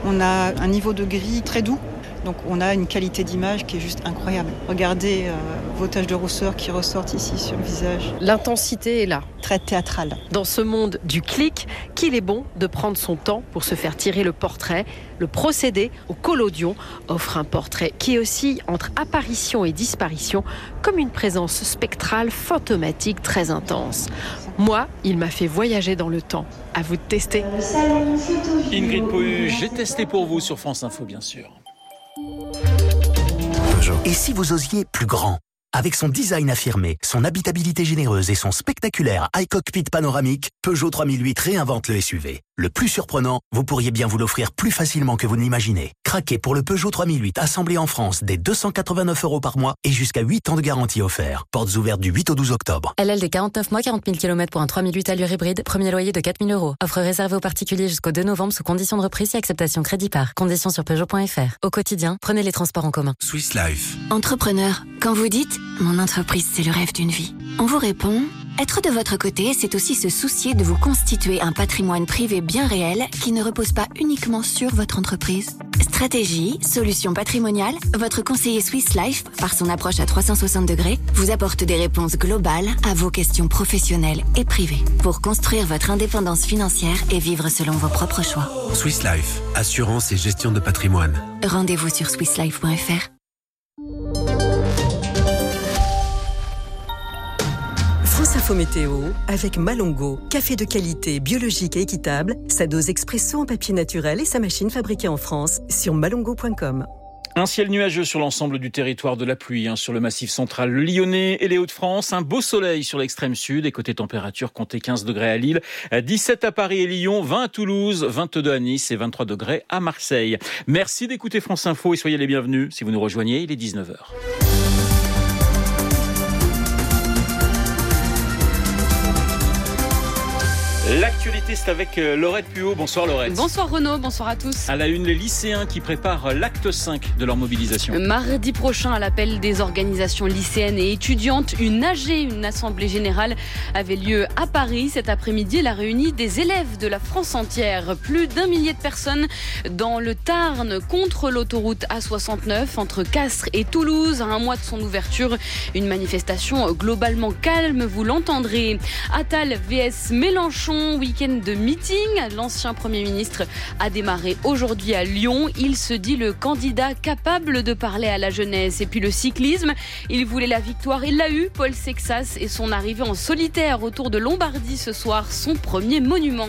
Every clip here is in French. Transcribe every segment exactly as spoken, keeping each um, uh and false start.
On a un niveau de gris très doux. Donc on a une qualité d'image qui est juste incroyable. Regardez euh, vos taches de rousseur qui ressortent ici sur le visage. L'intensité est là. Très théâtrale. Dans ce monde du clic, qu'il est bon de prendre son temps pour se faire tirer le portrait. Le procédé au collodion offre un portrait qui oscille entre apparition et disparition, comme une présence spectrale fantomatique très intense. Moi, il m'a fait voyager dans le temps. À vous de tester. Ingrid Pohu, j'ai testé pour vous sur France Info, bien sûr. Et si vous osiez plus grand ? Avec son design affirmé, son habitabilité généreuse et son spectaculaire iCockpit panoramique, Peugeot trois mille huit réinvente le S U V. Le plus surprenant, vous pourriez bien vous l'offrir plus facilement que vous ne l'imaginez. Craquez pour le Peugeot trois mille huit assemblé en France dès deux cent quatre-vingt-neuf euros par mois et jusqu'à huit ans de garantie offert. Portes ouvertes du huit au douze octobre. L L D quarante-neuf mois, quarante mille kilomètres pour un trois mille huit allure hybride. Premier loyer de quatre mille euros. Offre réservée aux particuliers jusqu'au deux novembre sous conditions de reprise et acceptation crédit par. Conditions sur Peugeot point F R. Au quotidien, prenez les transports en commun. Swiss Life. Entrepreneur, quand vous dites « Mon entreprise, c'est le rêve d'une vie », on vous répond « Être de votre côté, c'est aussi se soucier de vous constituer un patrimoine privé bien réel qui ne repose pas uniquement sur votre entreprise. » Stratégie, solutions patrimoniales, votre conseiller Swiss Life, par son approche à trois cent soixante degrés, vous apporte des réponses globales à vos questions professionnelles et privées pour construire votre indépendance financière et vivre selon vos propres choix. Swiss Life, assurance et gestion de patrimoine. Rendez-vous sur swiss life point F R. France Info Météo avec Malongo, café de qualité, biologique et équitable, sa dose expresso en papier naturel et sa machine fabriquée en France sur malongo point com. Un ciel nuageux sur l'ensemble du territoire, de la pluie hein, sur le massif central lyonnais et les Hauts-de-France. Un beau soleil sur l'extrême sud et côté température, comptez quinze degrés à Lille, dix-sept à Paris et Lyon, vingt à Toulouse, vingt-deux à Nice et vingt-trois degrés à Marseille. Merci d'écouter France Info et soyez les bienvenus. Si vous nous rejoignez, il est dix-neuf heures. L'actualité, c'est avec Laurette Puot. Bonsoir Laurette. Bonsoir Renaud, bonsoir à tous. À la une, les lycéens qui préparent l'acte cinq de leur mobilisation. Mardi prochain, à l'appel des organisations lycéennes et étudiantes, une A G, une assemblée générale, avait lieu à Paris. Cet après-midi, elle a réuni des élèves de la France entière. Plus d'un millier de personnes dans le Tarn contre l'autoroute A soixante-neuf entre Castres et Toulouse. À un mois de son ouverture, une manifestation globalement calme, vous l'entendrez. Attal vs Mélenchon. Week-end de meeting. L'ancien Premier ministre a démarré aujourd'hui à Lyon. Il se dit le candidat capable de parler à la jeunesse. Et puis le cyclisme, il voulait la victoire, il l'a eu. Paul Sexas et son arrivée en solitaire au Tour de Lombardie ce soir, son premier monument.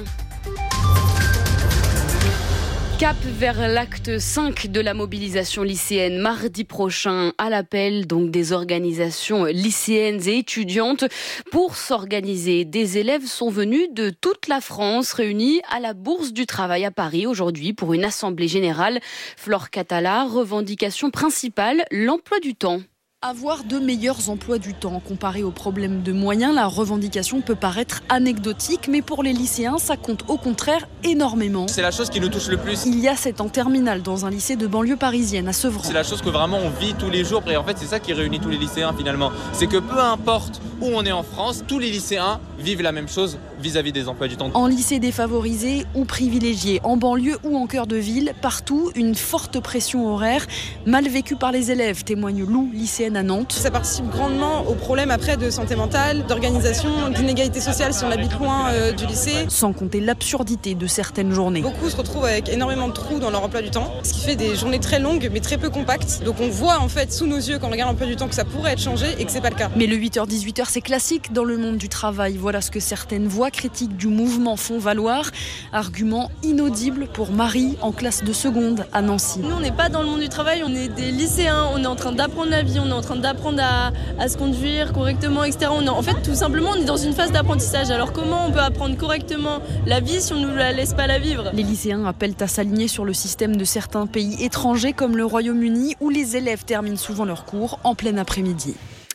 Cap vers l'acte cinq de la mobilisation lycéenne mardi prochain à l'appel donc des organisations lycéennes et étudiantes pour s'organiser. Des élèves sont venus de toute la France réunis à la Bourse du Travail à Paris aujourd'hui pour une assemblée générale. Flore Catala, revendication principale, l'emploi du temps. Avoir de meilleurs emplois du temps. Comparé aux problèmes de moyens, la revendication peut paraître anecdotique, mais pour les lycéens, ça compte au contraire énormément. C'est la chose qui nous touche le plus. Il y a sept ans terminale dans un lycée de banlieue parisienne à Sevran. C'est la chose que vraiment on vit tous les jours, et en fait c'est ça qui réunit tous les lycéens finalement. C'est que peu importe où on est en France, tous les lycéens vivent la même chose vis-à-vis des emplois du temps. En lycée défavorisé ou privilégié, en banlieue ou en cœur de ville, partout, une forte pression horaire, mal vécue par les élèves, témoigne Lou, lycéenne à Nantes. Ça participe grandement au problème après de santé mentale, d'organisation, d'inégalité sociale si on habite loin euh, du lycée. Sans compter l'absurdité de certaines journées. Beaucoup se retrouvent avec énormément de trous dans leur emploi du temps, ce qui fait des journées très longues mais très peu compactes. Donc on voit en fait sous nos yeux quand on regarde l'emploi du temps que ça pourrait être changé et que c'est pas le cas. Mais le huit heures dix-huit heures c'est classique dans le monde du travail. Voilà ce que certaines voix critiques du mouvement font valoir. Argument inaudible pour Marie en classe de seconde à Nancy. Nous on n'est pas dans le monde du travail, on est des lycéens, on est en train d'apprendre la vie, on est en train d'apprendre à, à se conduire correctement, et cetera. On est, en fait tout simplement on est dans une phase d'apprentissage. Alors comment on peut apprendre correctement la vie si on ne nous la laisse pas la vivre ? Les lycéens appellent à s'aligner sur le système de certains pays étrangers comme le Royaume-Uni où les élèves terminent souvent leurs cours en plein après-midi.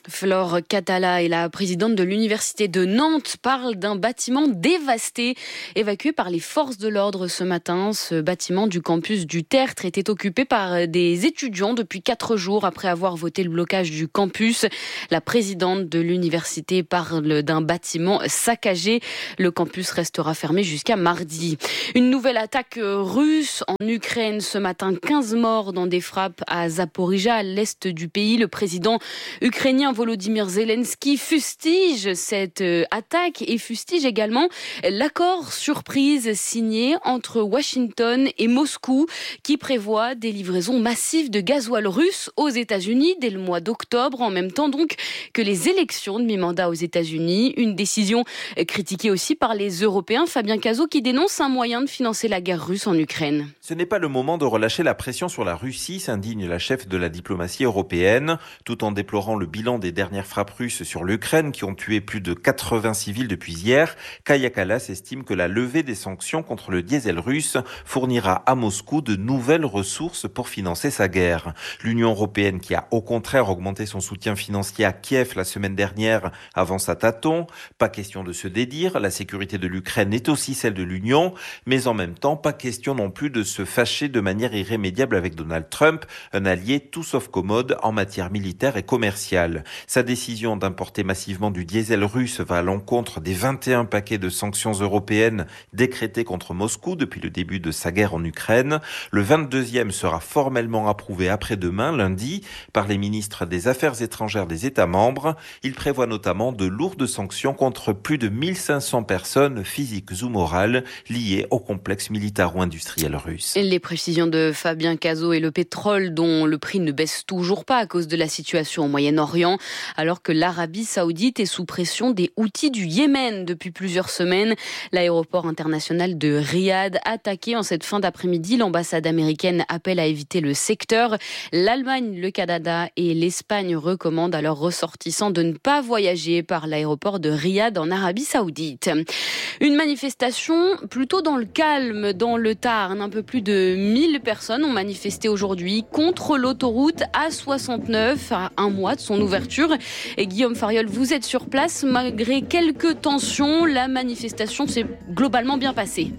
Flore Catala est la présidente de l'université de Nantes, parle d'un bâtiment dévasté, évacué par les forces de l'ordre ce matin. Ce bâtiment du campus du Tertre était occupé par des étudiants depuis quatre jours après avoir voté le blocage du campus. La présidente de l'université parle d'un bâtiment saccagé. Le campus restera fermé jusqu'à mardi. Une nouvelle attaque russe en Ukraine ce matin. quinze morts dans des frappes à Zaporijia, à l'est du pays. Le président ukrainien Volodymyr Zelensky fustige cette attaque et fustige également l'accord surprise signé entre Washington et Moscou qui prévoit des livraisons massives de gasoil russe aux États-Unis dès le mois d'octobre, en même temps donc que les élections de mi-mandat aux États-Unis. Une décision critiquée aussi par les Européens. Fabien Cazot qui dénonce un moyen de financer la guerre russe en Ukraine. Ce n'est pas le moment de relâcher la pression sur la Russie, s'indigne la chef de la diplomatie européenne, tout en déplorant le bilan des dernières frappes russes sur l'Ukraine qui ont tué plus de quatre-vingts civils depuis hier. Kaja Kallas estime que la levée des sanctions contre le diesel russe fournira à Moscou de nouvelles ressources pour financer sa guerre. L'Union européenne, qui a au contraire augmenté son soutien financier à Kiev la semaine dernière, avance à tâtons. Pas question de se dédire, la sécurité de l'Ukraine est aussi celle de l'Union, mais en même temps, pas question non plus de se fâcher de manière irrémédiable avec Donald Trump, un allié tout sauf commode en matière militaire et commerciale. Sa décision d'importer massivement du diesel russe va à l'encontre des vingt et un paquets de sanctions européennes décrétés contre Moscou depuis le début de sa guerre en Ukraine. Le vingt-deuxième sera formellement approuvé après-demain, lundi, par les ministres des Affaires étrangères des États membres. Il prévoit notamment de lourdes sanctions contre plus de mille cinq cents personnes physiques ou morales liées au complexe militaro-industriel russe. Les précisions de Fabien Cazot et le pétrole dont le prix ne baisse toujours pas à cause de la situation au Moyen-Orient, alors que l'Arabie Saoudite est sous pression des Houthis du Yémen depuis plusieurs semaines. L'aéroport international de Riyad attaqué en cette fin d'après-midi. L'ambassade américaine appelle à éviter le secteur. L'Allemagne, le Canada et l'Espagne recommandent à leurs ressortissants de ne pas voyager par l'aéroport de Riyad en Arabie Saoudite. Une manifestation plutôt dans le calme dans le Tarn. Un peu plus de mille personnes ont manifesté aujourd'hui contre l'autoroute A soixante-neuf à un mois de son ouverture. Et Guillaume Fariol, vous êtes sur place. Malgré quelques tensions, la manifestation s'est globalement bien passée.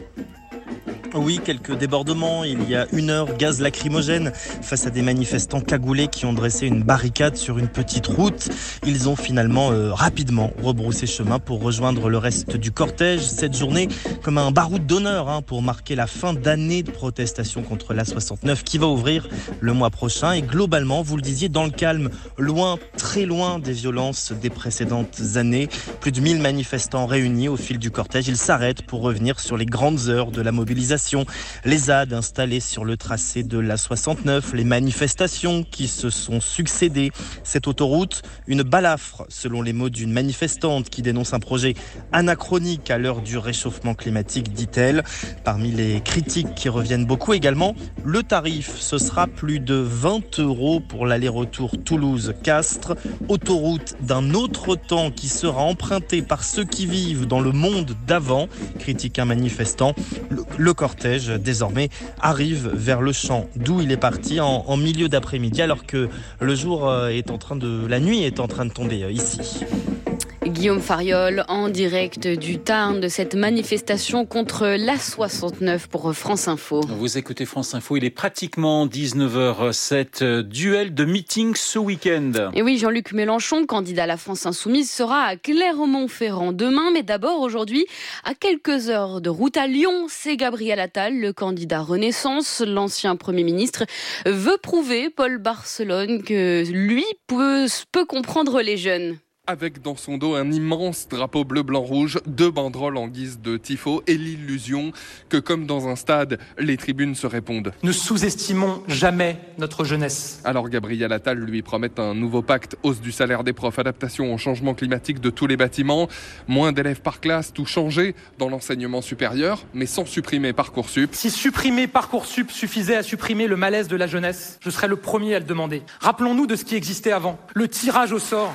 Oui, quelques débordements. Il y a une heure, gaz lacrymogène face à des manifestants cagoulés qui ont dressé une barricade sur une petite route. Ils ont finalement euh, rapidement rebroussé chemin pour rejoindre le reste du cortège. Cette journée comme un baroud d'honneur hein, pour marquer la fin d'année de protestation contre l'A soixante-neuf qui va ouvrir le mois prochain. Et globalement, vous le disiez, dans le calme, loin, très loin des violences des précédentes années. Plus de mille manifestants réunis au fil du cortège. Ils s'arrêtent pour revenir sur les grandes heures de la mobilisation. Les Z A D installés sur le tracé de l'A soixante-neuf, les manifestations qui se sont succédées. Cette autoroute, une balafre, selon les mots d'une manifestante qui dénonce un projet anachronique à l'heure du réchauffement climatique, dit-elle. Parmi les critiques qui reviennent beaucoup également, le tarif, ce sera plus de vingt euros pour l'aller-retour Toulouse-Castres. Autoroute d'un autre temps qui sera empruntée par ceux qui vivent dans le monde d'avant, critique un manifestant. Le, le cortège, désormais, arrive vers le champ d'où il est parti en, en milieu d'après-midi, alors que le jour est en train de, la nuit est en train de tomber ici. Guillaume Fariol en direct du Tarn de cette manifestation contre l'A soixante-neuf pour France Info. Vous écoutez France Info, il est pratiquement dix-neuf heures sept. Duel de meeting ce week-end. Et oui, Jean-Luc Mélenchon, candidat à la France Insoumise, sera à Clermont-Ferrand demain. Mais d'abord, aujourd'hui, à quelques heures de route à Lyon, c'est Gabriel Attal, le candidat Renaissance. L'ancien Premier ministre veut prouver, Paul Barcelone, que lui peut, peut comprendre les jeunes. Avec dans son dos un immense drapeau bleu-blanc-rouge, deux banderoles en guise de tifo et l'illusion que, comme dans un stade, les tribunes se répondent. Ne sous-estimons jamais notre jeunesse. Alors Gabriel Attal lui promet un nouveau pacte, hausse du salaire des profs, adaptation au changement climatique de tous les bâtiments, moins d'élèves par classe, tout changer dans l'enseignement supérieur, mais sans supprimer Parcoursup. Si supprimer Parcoursup suffisait à supprimer le malaise de la jeunesse, je serais le premier à le demander. Rappelons-nous de ce qui existait avant, le tirage au sort.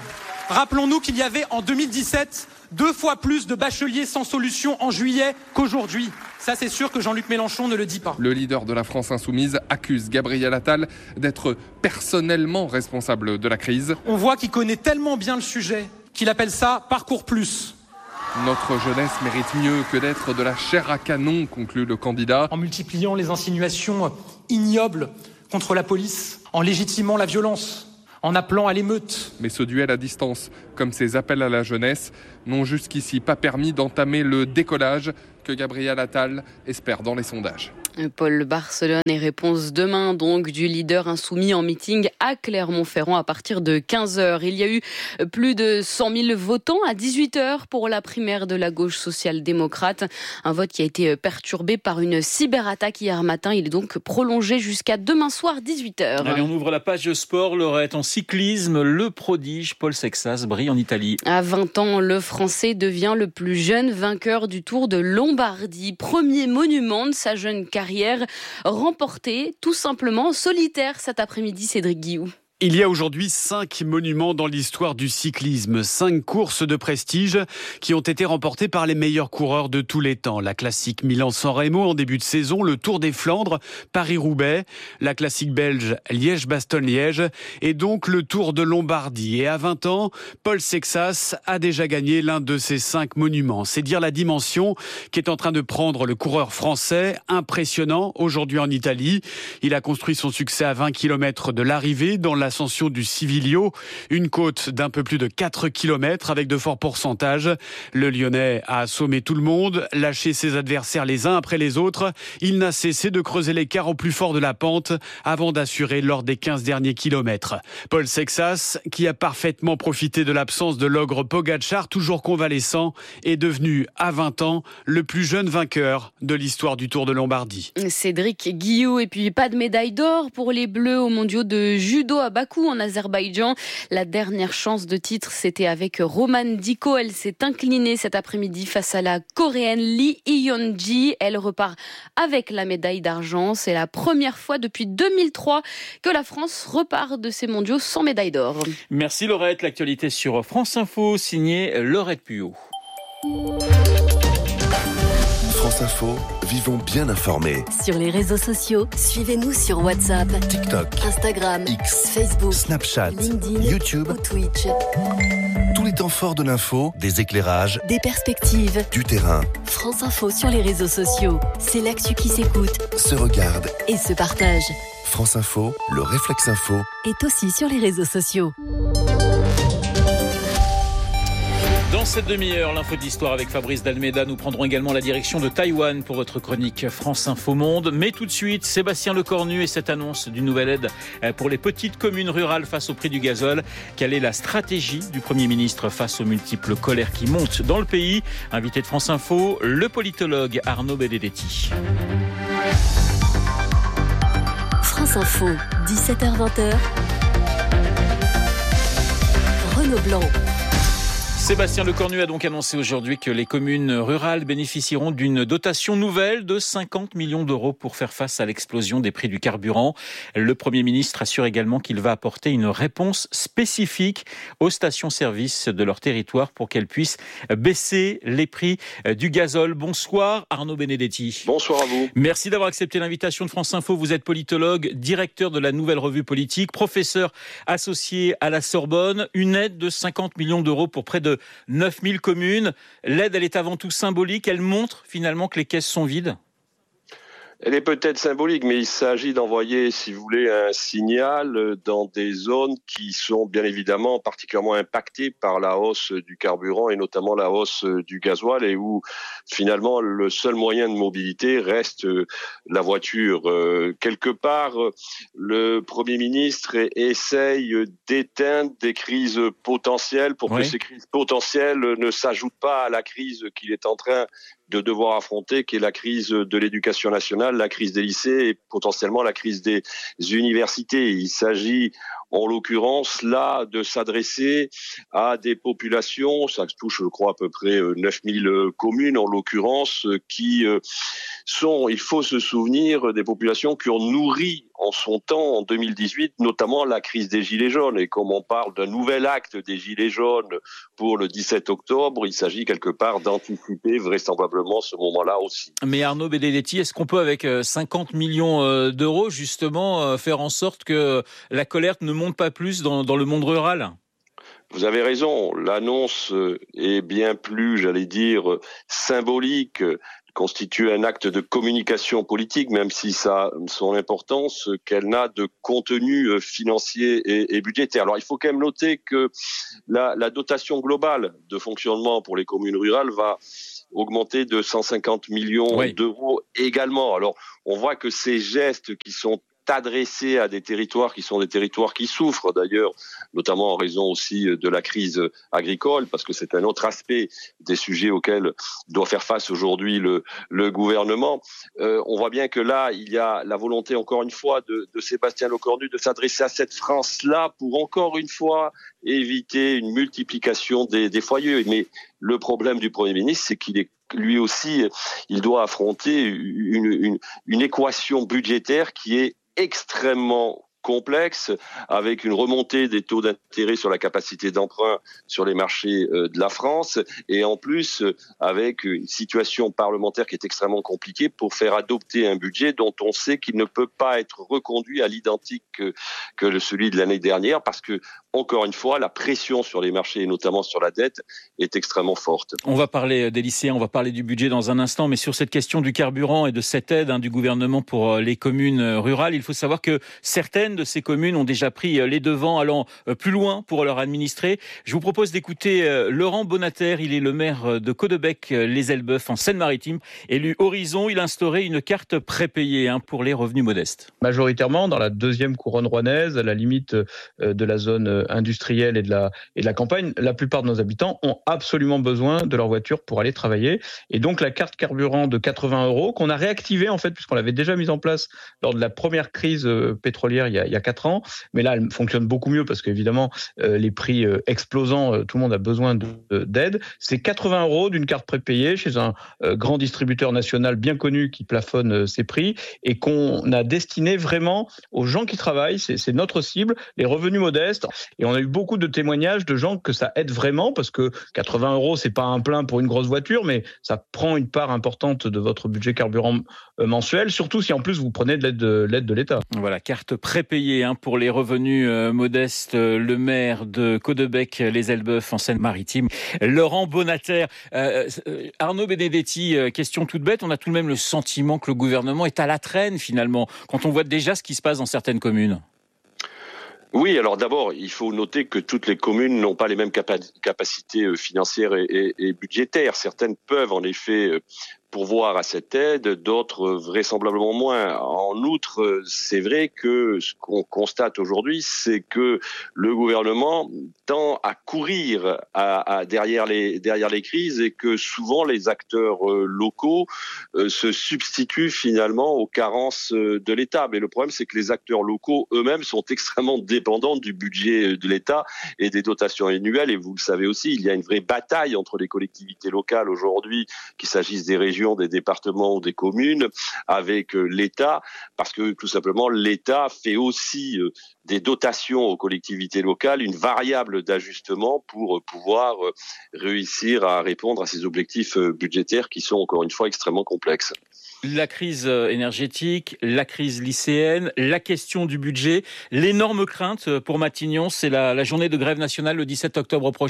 Rappelons-nous qu'il y avait en deux mille dix-sept deux fois plus de bacheliers sans solution en juillet qu'aujourd'hui. Ça, c'est sûr que Jean-Luc Mélenchon ne le dit pas. Le leader de la France insoumise accuse Gabriel Attal d'être personnellement responsable de la crise. On voit qu'il connaît tellement bien le sujet qu'il appelle ça « Parcours Plus ». Notre jeunesse mérite mieux que d'être de la chair à canon, conclut le candidat. En multipliant les insinuations ignobles contre la police, en légitimant la violence, en appelant à l'émeute. Mais ce duel à distance, comme ces appels à la jeunesse, n'ont jusqu'ici pas permis d'entamer le décollage que Gabriel Attal espère dans les sondages. Paul Barcelone et réponse demain donc du leader insoumis en meeting à Clermont-Ferrand à partir de quinze heures. Il y a eu plus de cent mille votants à dix-huit heures pour la primaire de la gauche social-démocrate. Un vote qui a été perturbé par une cyberattaque hier matin. Il est donc prolongé jusqu'à demain soir dix-huit heures. Allez, on ouvre la page de sport. Laurette, en cyclisme, le prodige Paul Sexas brille en Italie. À vingt ans, le Français devient le plus jeune vainqueur du Tour de Lombardie. Premier monument de sa jeune carrière. Carrière remportée tout simplement solitaire cet après-midi, Cédric Guillou. Il y a aujourd'hui cinq monuments dans l'histoire du cyclisme, cinq courses de prestige qui ont été remportées par les meilleurs coureurs de tous les temps. La classique Milan-San Remo en début de saison, le Tour des Flandres, Paris-Roubaix, la classique belge Liège-Bastogne-Liège et donc le Tour de Lombardie. Et à vingt ans, Paul Sexas a déjà gagné l'un de ces cinq monuments. C'est dire la dimension qu'est en train de prendre le coureur français, impressionnant aujourd'hui en Italie. Il a construit son succès à vingt kilomètres de l'arrivée dans la L'ascension du Civiglio, une côte d'un peu plus de quatre kilomètres avec de forts pourcentages. Le Lyonnais a assommé tout le monde, lâché ses adversaires les uns après les autres. Il n'a cessé de creuser l'écart au plus fort de la pente avant d'assurer lors des quinze derniers kilomètres. Paul Sexas, qui a parfaitement profité de l'absence de l'ogre Pogačar, toujours convalescent, est devenu à vingt ans le plus jeune vainqueur de l'histoire du Tour de Lombardie. Cédric Guillou, et puis pas de médaille d'or pour les Bleus aux mondiaux de judo à Bakou en Azerbaïdjan. La dernière chance de titre, c'était avec Romane Diko. Elle s'est inclinée cet après-midi face à la Coréenne Lee Hyun-ji. Elle repart avec la médaille d'argent. C'est la première fois depuis deux mille trois que la France repart de ces mondiaux sans médaille d'or. Merci Laurette. L'actualité sur France Info, signée Laurette Puyot. France Info, vivons bien informés. Sur les réseaux sociaux, suivez-nous sur WhatsApp, TikTok, Instagram, X, Facebook, Snapchat, LinkedIn, YouTube ou Twitch. Tous les temps forts de l'info, des éclairages, des perspectives, du terrain. France Info sur les réseaux sociaux, c'est l'actu qui s'écoute, se regarde et se partage. France Info, le réflexe info, est aussi sur les réseaux sociaux. Dans cette demi-heure, l'info d'histoire avec Fabrice Dalméda. Nous prendrons également la direction de Taïwan pour votre chronique France Info Monde. Mais tout de suite, Sébastien Lecornu et cette annonce d'une nouvelle aide pour les petites communes rurales face au prix du gazole. Quelle est la stratégie du Premier ministre face aux multiples colères qui montent dans le pays? Invité de France Info, le politologue Arnaud Benedetti. France Info, dix-sept heures vingt. Renaud Blanc. Sébastien Lecornu a donc annoncé aujourd'hui que les communes rurales bénéficieront d'une dotation nouvelle de cinquante millions d'euros pour faire face à l'explosion des prix du carburant. Le Premier ministre assure également qu'il va apporter une réponse spécifique aux stations-service de leur territoire pour qu'elles puissent baisser les prix du gazole. Bonsoir Arnaud Benedetti. Bonsoir à vous. Merci d'avoir accepté l'invitation de France Info. Vous êtes politologue, directeur de la Nouvelle Revue Politique, professeur associé à la Sorbonne. Une aide de cinquante millions d'euros pour près de neuf mille communes. L'aide, elle est avant tout symbolique. Elle montre finalement que les caisses sont vides. Elle est peut-être symbolique, mais il s'agit d'envoyer, si vous voulez, un signal dans des zones qui sont bien évidemment particulièrement impactées par la hausse du carburant et notamment la hausse du gasoil et où finalement le seul moyen de mobilité reste la voiture. Quelque part, le Premier ministre essaye d'éteindre des crises potentielles pour oui. que ces crises potentielles ne s'ajoutent pas à la crise qu'il est en train de devoir affronter, qui est la crise de l'éducation nationale, la crise des lycées et potentiellement la crise des universités. Il s'agit en l'occurrence là de s'adresser à des populations, ça touche je crois à peu près neuf mille communes en l'occurrence, qui sont, il faut se souvenir, des populations qui ont nourri en son temps, en deux mille dix-huit, notamment la crise des Gilets jaunes. Et comme on parle d'un nouvel acte des Gilets jaunes pour le dix-sept octobre, il s'agit quelque part d'anticiper vraisemblablement ce moment-là aussi. Mais Arnaud Benedetti, est-ce qu'on peut avec cinquante millions d'euros justement faire en sorte que la colère ne monte pas plus dans, dans le monde rural ? Vous avez raison, l'annonce est bien plus, j'allais dire, symbolique, constitue un acte de communication politique, même si ça a son importance, qu'elle n'a de contenu financier et, et budgétaire. Alors il faut quand même noter que la, la dotation globale de fonctionnement pour les communes rurales va augmenter de cent cinquante millions oui. d'euros également. Alors on voit que ces gestes qui sont adressés à des territoires qui sont des territoires qui souffrent d'ailleurs, notamment en raison aussi de la crise agricole, parce que c'est un autre aspect des sujets auxquels doit faire face aujourd'hui le, le gouvernement. Euh, on voit bien que là, il y a la volonté encore une fois de, de Sébastien Lecornu de s'adresser à cette France-là pour encore une fois éviter une multiplication des, des foyers. Mais le problème du Premier ministre, c'est qu'il est lui aussi, il doit affronter une, une, une équation budgétaire qui est extrêmement complexe, avec une remontée des taux d'intérêt sur la capacité d'emprunt sur les marchés de la France, et en plus avec une situation parlementaire qui est extrêmement compliquée pour faire adopter un budget dont on sait qu'il ne peut pas être reconduit à l'identique que, que celui de l'année dernière, parce que encore une fois, la pression sur les marchés et notamment sur la dette est extrêmement forte. On va parler des lycéens, on va parler du budget dans un instant, mais sur cette question du carburant et de cette aide hein, du gouvernement pour les communes rurales, il faut savoir que certaines de ces communes ont déjà pris les devants, allant plus loin pour leur administrer. Je vous propose d'écouter Laurent Bonater, il est le maire de Caudebec-les-Elbeuf en Seine-Maritime. Élu Horizon, il a instauré une carte prépayée hein, pour les revenus modestes. Majoritairement dans la deuxième couronne rouennaise, à la limite de la zone industrielle et de la et de la campagne, la plupart de nos habitants ont absolument besoin de leur voiture pour aller travailler. Et donc la carte carburant de quatre-vingts euros qu'on a réactivée en fait puisqu'on l'avait déjà mise en place lors de la première crise pétrolière il y a, il y a quatre ans, mais là elle fonctionne beaucoup mieux parce qu'évidemment euh, les prix euh, explosant, euh, tout le monde a besoin de, de, d'aide. C'est quatre-vingts euros d'une carte prépayée chez un euh, grand distributeur national bien connu qui plafonne euh, ses prix et qu'on a destiné vraiment aux gens qui travaillent. C'est, c'est notre cible, les revenus modestes. Et on a eu beaucoup de témoignages de gens que ça aide vraiment parce que quatre-vingts euros, c'est pas un plein pour une grosse voiture, mais ça prend une part importante de votre budget carburant mensuel, surtout si en plus vous prenez de l'aide de, l'aide de l'État. Voilà, carte prépayée hein, pour les revenus euh, modestes. Le maire de Caudebec-les-Elbeuf en Seine-Maritime, Laurent Bonater. Euh, Arnaud Benedetti, euh, question toute bête, on a tout de même le sentiment que le gouvernement est à la traîne finalement, quand on voit déjà ce qui se passe dans certaines communes. Oui, alors d'abord, il faut noter que toutes les communes n'ont pas les mêmes capa- capacités financières et, et, et budgétaires. Certaines peuvent en effet pourvoir à cette aide, d'autres vraisemblablement moins. En outre, c'est vrai que ce qu'on constate aujourd'hui, c'est que le gouvernement tend à courir à, à derrière les derrière les crises et que souvent les acteurs euh, locaux euh, se substituent finalement aux carences de l'État. Mais le problème, c'est que les acteurs locaux eux-mêmes sont extrêmement dépendants du budget de l'État et des dotations annuelles. Et vous le savez aussi, il y a une vraie bataille entre les collectivités locales aujourd'hui, qu'il s'agisse des régions, des départements ou des communes, avec l'État, parce que tout simplement l'État fait aussi des dotations aux collectivités locales, une variable d'ajustement pour pouvoir réussir à répondre à ces objectifs budgétaires qui sont encore une fois extrêmement complexes. La crise énergétique, la crise lycéenne, la question du budget, l'énorme crainte pour Matignon, c'est la, la journée de grève nationale le dix-sept octobre prochain ?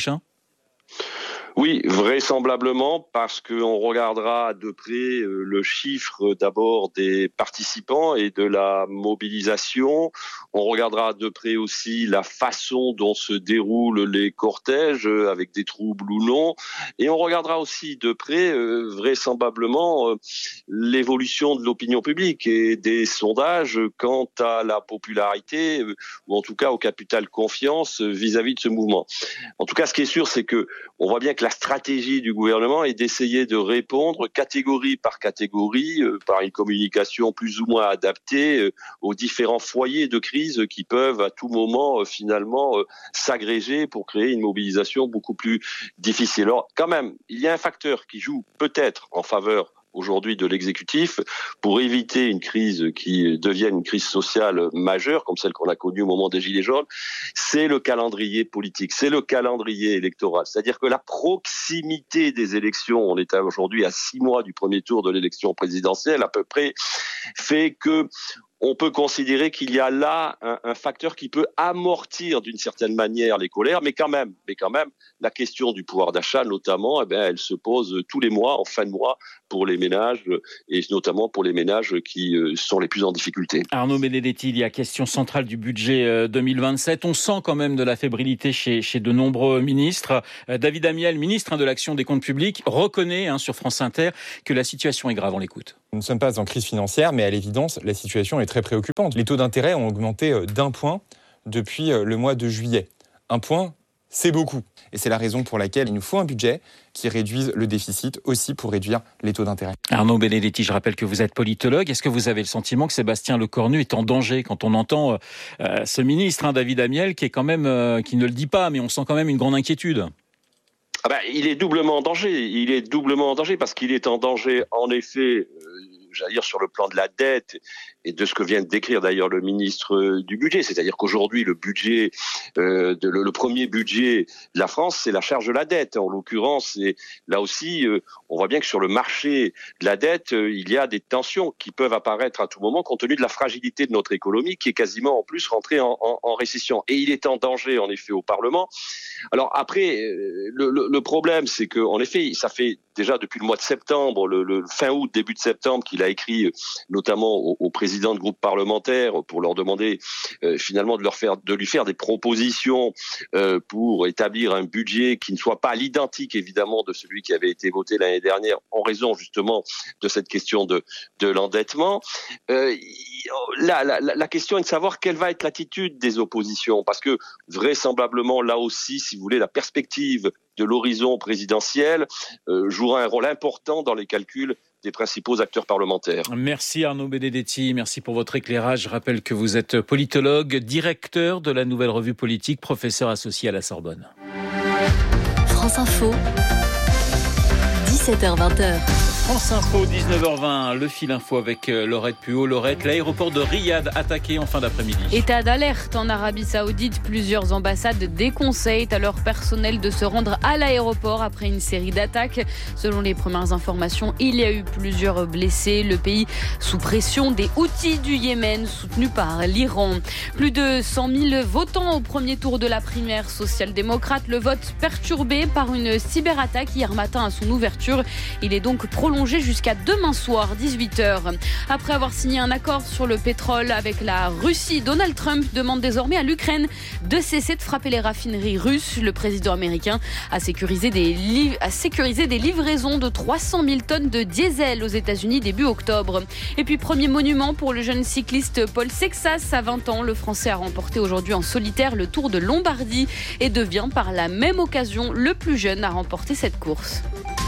Oui, vraisemblablement, parce qu'on regardera de près le chiffre d'abord des participants et de la mobilisation. On regardera de près aussi la façon dont se déroulent les cortèges, avec des troubles ou non. Et on regardera aussi de près, euh, vraisemblablement, euh, l'évolution de l'opinion publique et des sondages quant à la popularité, euh, ou en tout cas au capital confiance vis-à-vis de ce mouvement. En tout cas, ce qui est sûr, c'est que on voit bien que la stratégie du gouvernement est d'essayer de répondre catégorie par catégorie, euh, par une communication plus ou moins adaptée euh, aux différents foyers de crise qui peuvent à tout moment euh, finalement euh, s'agréger pour créer une mobilisation beaucoup plus difficile. Alors quand même, il y a un facteur qui joue peut-être en faveur aujourd'hui de l'exécutif pour éviter une crise qui devienne une crise sociale majeure, comme celle qu'on a connue au moment des Gilets jaunes, c'est le calendrier politique, c'est le calendrier électoral. C'est-à-dire que la proximité des élections, on est aujourd'hui à six mois du premier tour de l'élection présidentielle à peu près, fait que on peut considérer qu'il y a là un, un facteur qui peut amortir d'une certaine manière les colères, mais quand même, mais quand même, la question du pouvoir d'achat, notamment, eh bien, elle se pose tous les mois, en fin de mois, pour les ménages, et notamment pour les ménages qui sont les plus en difficulté. Arnaud Benedetti, il y a question centrale du budget deux mille vingt-sept. On sent quand même de la fébrilité chez, chez de nombreux ministres. David Amiel, ministre de l'Action des comptes publics, reconnaît hein, sur France Inter que la situation est grave. On l'écoute. Nous ne sommes pas en crise financière, mais à l'évidence, la situation est très préoccupante. Les taux d'intérêt ont augmenté d'un point depuis le mois de juillet. Un point, c'est beaucoup. Et c'est la raison pour laquelle il nous faut un budget qui réduise le déficit aussi pour réduire les taux d'intérêt. Arnaud Benedetti, je rappelle que vous êtes politologue. Est-ce que vous avez le sentiment que Sébastien Lecornu est en danger quand on entend euh, ce ministre, hein, David Amiel, qui est quand même, euh, qui ne le dit pas, mais on sent quand même une grande inquiétude? Ah ben, il est doublement en danger. Il est doublement en danger parce qu'il est en danger, en effet, euh, j'allais dire sur le plan de la dette et de ce que vient de décrire d'ailleurs le ministre du budget. C'est-à-dire qu'aujourd'hui, le budget, euh, de, le, le premier budget de la France, c'est la charge de la dette. En l'occurrence, et là aussi, euh, on voit bien que sur le marché de la dette, euh, il y a des tensions qui peuvent apparaître à tout moment compte tenu de la fragilité de notre économie qui est quasiment en plus rentrée en, en, en récession. Et il est en danger, en effet, au Parlement. Alors après, le, le, le problème, c'est que, en effet, ça fait déjà depuis le mois de septembre, le, le fin août, début de septembre, qu'il a écrit notamment au, au président de groupe parlementaire pour leur demander euh, finalement de leur faire, de lui faire des propositions euh, pour établir un budget qui ne soit pas à l'identique évidemment de celui qui avait été voté l'année dernière en raison justement de cette question de, de l'endettement. Euh, la, la, la question est de savoir quelle va être l'attitude des oppositions parce que vraisemblablement là aussi, si vous voulez, la perspective de l'horizon présidentiel euh, jouera un rôle important dans les calculs des principaux acteurs parlementaires. Merci Arnaud Benedetti, merci pour votre éclairage. Je rappelle que vous êtes politologue, directeur de la Nouvelle Revue Politique, professeur associé à la Sorbonne. France Info, dix-sept heures vingt. France Info, dix-neuf heures vingt, le fil info avec Laurette Puot. Laurette, l'aéroport de Riyad attaqué en fin d'après-midi. État d'alerte en Arabie Saoudite. Plusieurs ambassades déconseillent à leur personnel de se rendre à l'aéroport après une série d'attaques. Selon les premières informations, il y a eu plusieurs blessés. Le pays sous pression des Houthis du Yémen, soutenus par l'Iran. Plus de cent mille votants au premier tour de la primaire social-démocrate. Le vote perturbé par une cyberattaque hier matin à son ouverture. Il est donc prolongé jusqu'à demain soir, dix-huit heures. Après avoir signé un accord sur le pétrole avec la Russie, Donald Trump demande désormais à l'Ukraine de cesser de frapper les raffineries russes. Le président américain a sécurisé des, li- a sécurisé des livraisons de trois cent mille tonnes de diesel aux États-Unis début octobre. Et puis, premier monument pour le jeune cycliste Paul Sexas. À vingt ans, le Français a remporté aujourd'hui en solitaire le Tour de Lombardie et devient par la même occasion le plus jeune à remporter cette course.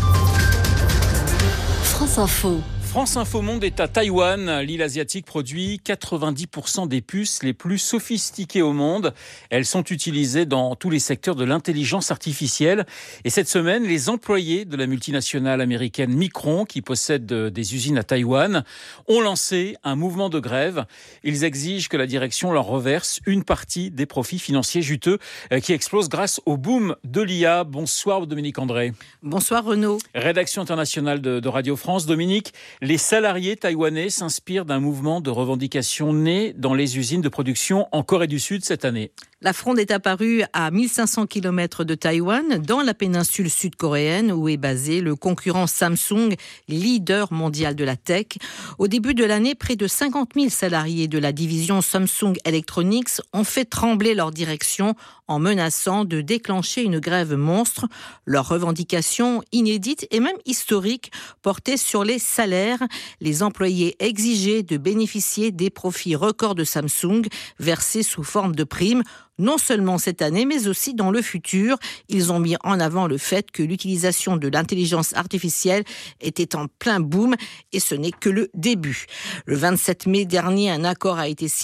France Info. France Info Monde est à Taïwan. L'île asiatique produit quatre-vingt-dix pour cent des puces les plus sophistiquées au monde. Elles sont utilisées dans tous les secteurs de l'intelligence artificielle. Et cette semaine, les employés de la multinationale américaine Micron, qui possède des usines à Taïwan, ont lancé un mouvement de grève. Ils exigent que la direction leur reverse une partie des profits financiers juteux qui explosent grâce au boom de l'I A. Bonsoir Dominique André. Bonsoir Renaud. Rédaction internationale de, de Radio France. Dominique, les salariés taïwanais s'inspirent d'un mouvement de revendication né dans les usines de production en Corée du Sud cette année. La fronde est apparue à mille cinq cents kilomètres de Taïwan, dans la péninsule sud-coréenne où est basé le concurrent Samsung, leader mondial de la tech. Au début de l'année, près de cinquante mille salariés de la division Samsung Electronics ont fait trembler leur direction en menaçant de déclencher une grève monstre. Leurs revendications inédites et même historiques portaient sur les salaires. Les employés exigeaient de bénéficier des profits records de Samsung versés sous forme de primes. Non seulement cette année, mais aussi dans le futur. Ils ont mis en avant le fait que l'utilisation de l'intelligence artificielle était en plein boom et ce n'est que le début. Le vingt-sept mai dernier, un accord a été signé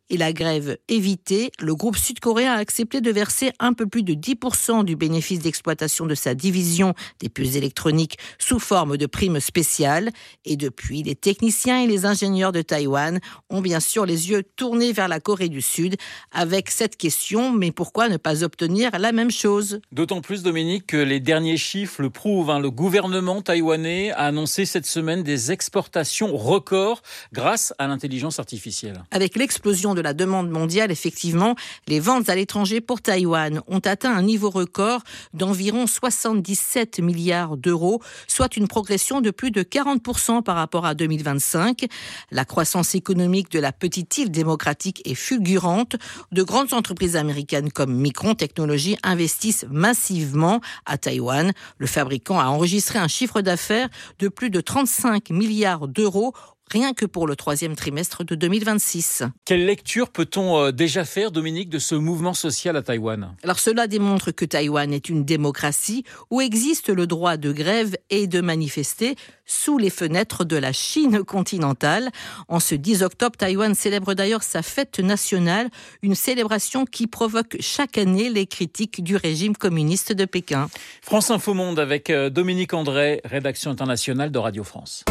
et la grève évitée, le groupe sud-coréen a accepté de verser un peu plus de dix pour cent du bénéfice d'exploitation de sa division des puces électroniques sous forme de primes spéciales. Et depuis, les techniciens et les ingénieurs de Taïwan ont bien sûr les yeux tournés vers la Corée du Sud avec cette question, mais pourquoi ne pas obtenir la même chose ? D'autant plus, Dominique, que les derniers chiffres le prouvent. Hein. Le gouvernement taïwanais a annoncé cette semaine des exportations records grâce à l'intelligence artificielle. Avec l'explosion de la demande mondiale, effectivement, les ventes à l'étranger pour Taïwan ont atteint un niveau record d'environ soixante-dix-sept milliards d'euros, soit une progression de plus de quarante pour cent par rapport à deux mille vingt-cinq. La croissance économique de la petite île démocratique est fulgurante. De grandes entreprises américaines comme Micron Technology investissent massivement à Taïwan. Le fabricant a enregistré un chiffre d'affaires de plus de trente-cinq milliards d'euros rien que pour le troisième trimestre de deux mille vingt-six. Quelle lecture peut-on déjà faire, Dominique, de ce mouvement social à Taïwan ? Alors cela démontre que Taïwan est une démocratie où existe le droit de grève et de manifester sous les fenêtres de la Chine continentale. En ce dix octobre, Taïwan célèbre d'ailleurs sa fête nationale, une célébration qui provoque chaque année les critiques du régime communiste de Pékin. France Info Monde avec Dominique André, rédaction internationale de Radio France.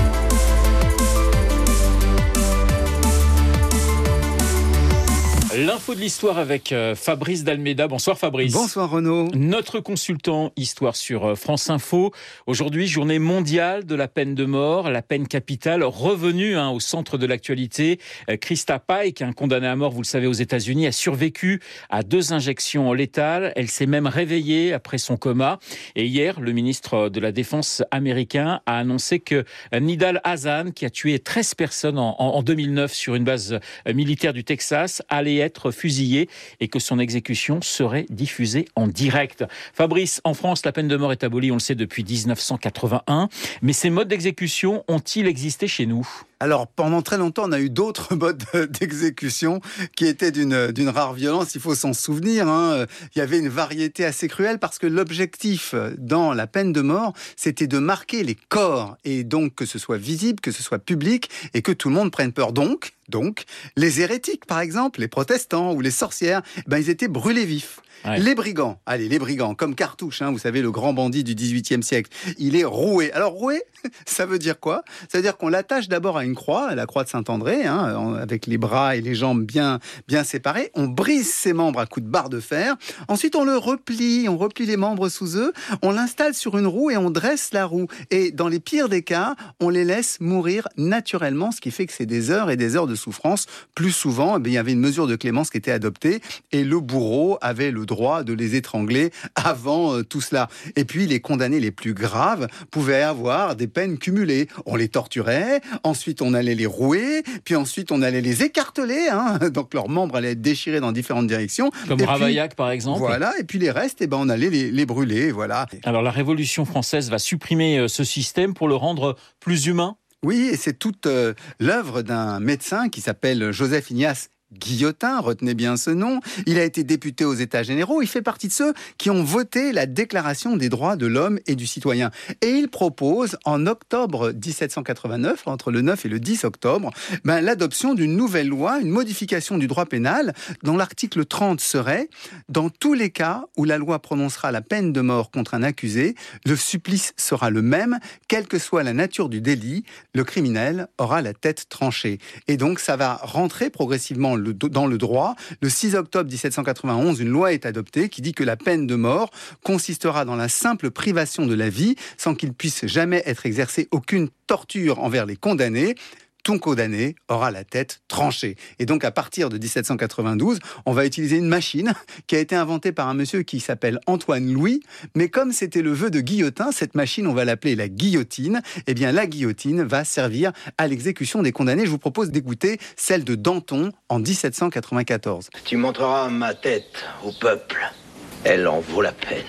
L'info de l'histoire avec Fabrice Dalméda. Bonsoir Fabrice. Bonsoir Renaud. Notre consultant histoire sur France Info. Aujourd'hui, journée mondiale de la peine de mort, la peine capitale revenue hein, au centre de l'actualité. Krista Pike, un condamné à mort, vous le savez, aux États-Unis, a survécu à deux injections létales. Elle s'est même réveillée après son coma. Et hier, le ministre de la Défense américain a annoncé que Nidal Hasan, qui a tué treize personnes en, en deux mille neuf sur une base militaire du Texas, allait être fusillé et que son exécution serait diffusée en direct. Fabrice, en France, la peine de mort est abolie, on le sait, depuis dix-neuf cent quatre-vingt-un. Mais ces modes d'exécution ont-ils existé chez nous ? Alors, pendant très longtemps, on a eu d'autres modes d'exécution qui étaient d'une, d'une rare violence, il faut s'en souvenir. Hein. Il y avait une variété assez cruelle parce que l'objectif dans la peine de mort, c'était de marquer les corps et donc que ce soit visible, que ce soit public et que tout le monde prenne peur. Donc, donc les hérétiques, par exemple, les protestants ou les sorcières, ben, ils étaient brûlés vifs. Ouais. Les brigands, allez, les brigands, comme Cartouche, hein, vous savez, le grand bandit du dix-huitième siècle, il est roué. Alors, roué, ça veut dire quoi ? Ça veut dire qu'on l'attache d'abord à une croix, à la croix de Saint-André, hein, avec les bras et les jambes bien, bien séparés. On brise ses membres à coups de barre de fer. Ensuite, on le replie, on replie les membres sous eux, on l'installe sur une roue et on dresse la roue. Et dans les pires des cas, on les laisse mourir naturellement, ce qui fait que c'est des heures et des heures de souffrance. Plus souvent, eh bien, il y avait une mesure de clémence qui était adoptée et le bourreau avait le droit de les étrangler avant euh, tout cela. Et puis, les condamnés les plus graves pouvaient avoir des peines cumulées. On les torturait, ensuite on allait les rouer, puis ensuite on allait les écarteler, hein, donc leurs membres allaient être déchirés dans différentes directions. Comme et Ravaillac, puis, par exemple. Voilà, et puis les restes, eh ben, on allait les, les brûler, voilà. Alors la Révolution française va supprimer ce système pour le rendre plus humain ? Oui, et c'est toute euh, l'œuvre d'un médecin qui s'appelle Joseph Ignace Guillotin, retenez bien ce nom. Il a été député aux États généraux. Il fait partie de ceux qui ont voté la Déclaration des droits de l'homme et du citoyen. Et il propose, en octobre dix-sept cent quatre-vingt-neuf, entre le neuf et le dix octobre, ben, l'adoption d'une nouvelle loi, une modification du droit pénal, dont l'article trente serait « Dans tous les cas où la loi prononcera la peine de mort contre un accusé, le supplice sera le même, quelle que soit la nature du délit, le criminel aura la tête tranchée. » Et donc, ça va rentrer progressivement Le, dans le droit. Le six octobre dix-sept cent quatre-vingt-onze, une loi est adoptée qui dit que la peine de mort consistera dans la simple privation de la vie sans qu'il puisse jamais être exercé aucune torture envers les condamnés. Tout condamné aura la tête tranchée. Et donc, à partir de dix-sept cent quatre-vingt-douze, on va utiliser une machine qui a été inventée par un monsieur qui s'appelle Antoine Louis. Mais comme c'était le vœu de Guillotin, cette machine, on va l'appeler la guillotine. Eh bien, la guillotine va servir à l'exécution des condamnés. Je vous propose d'écouter celle de Danton en dix-sept cent quatre-vingt-quatorze. Tu montreras ma tête au peuple. Elle en vaut la peine.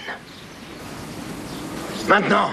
Maintenant!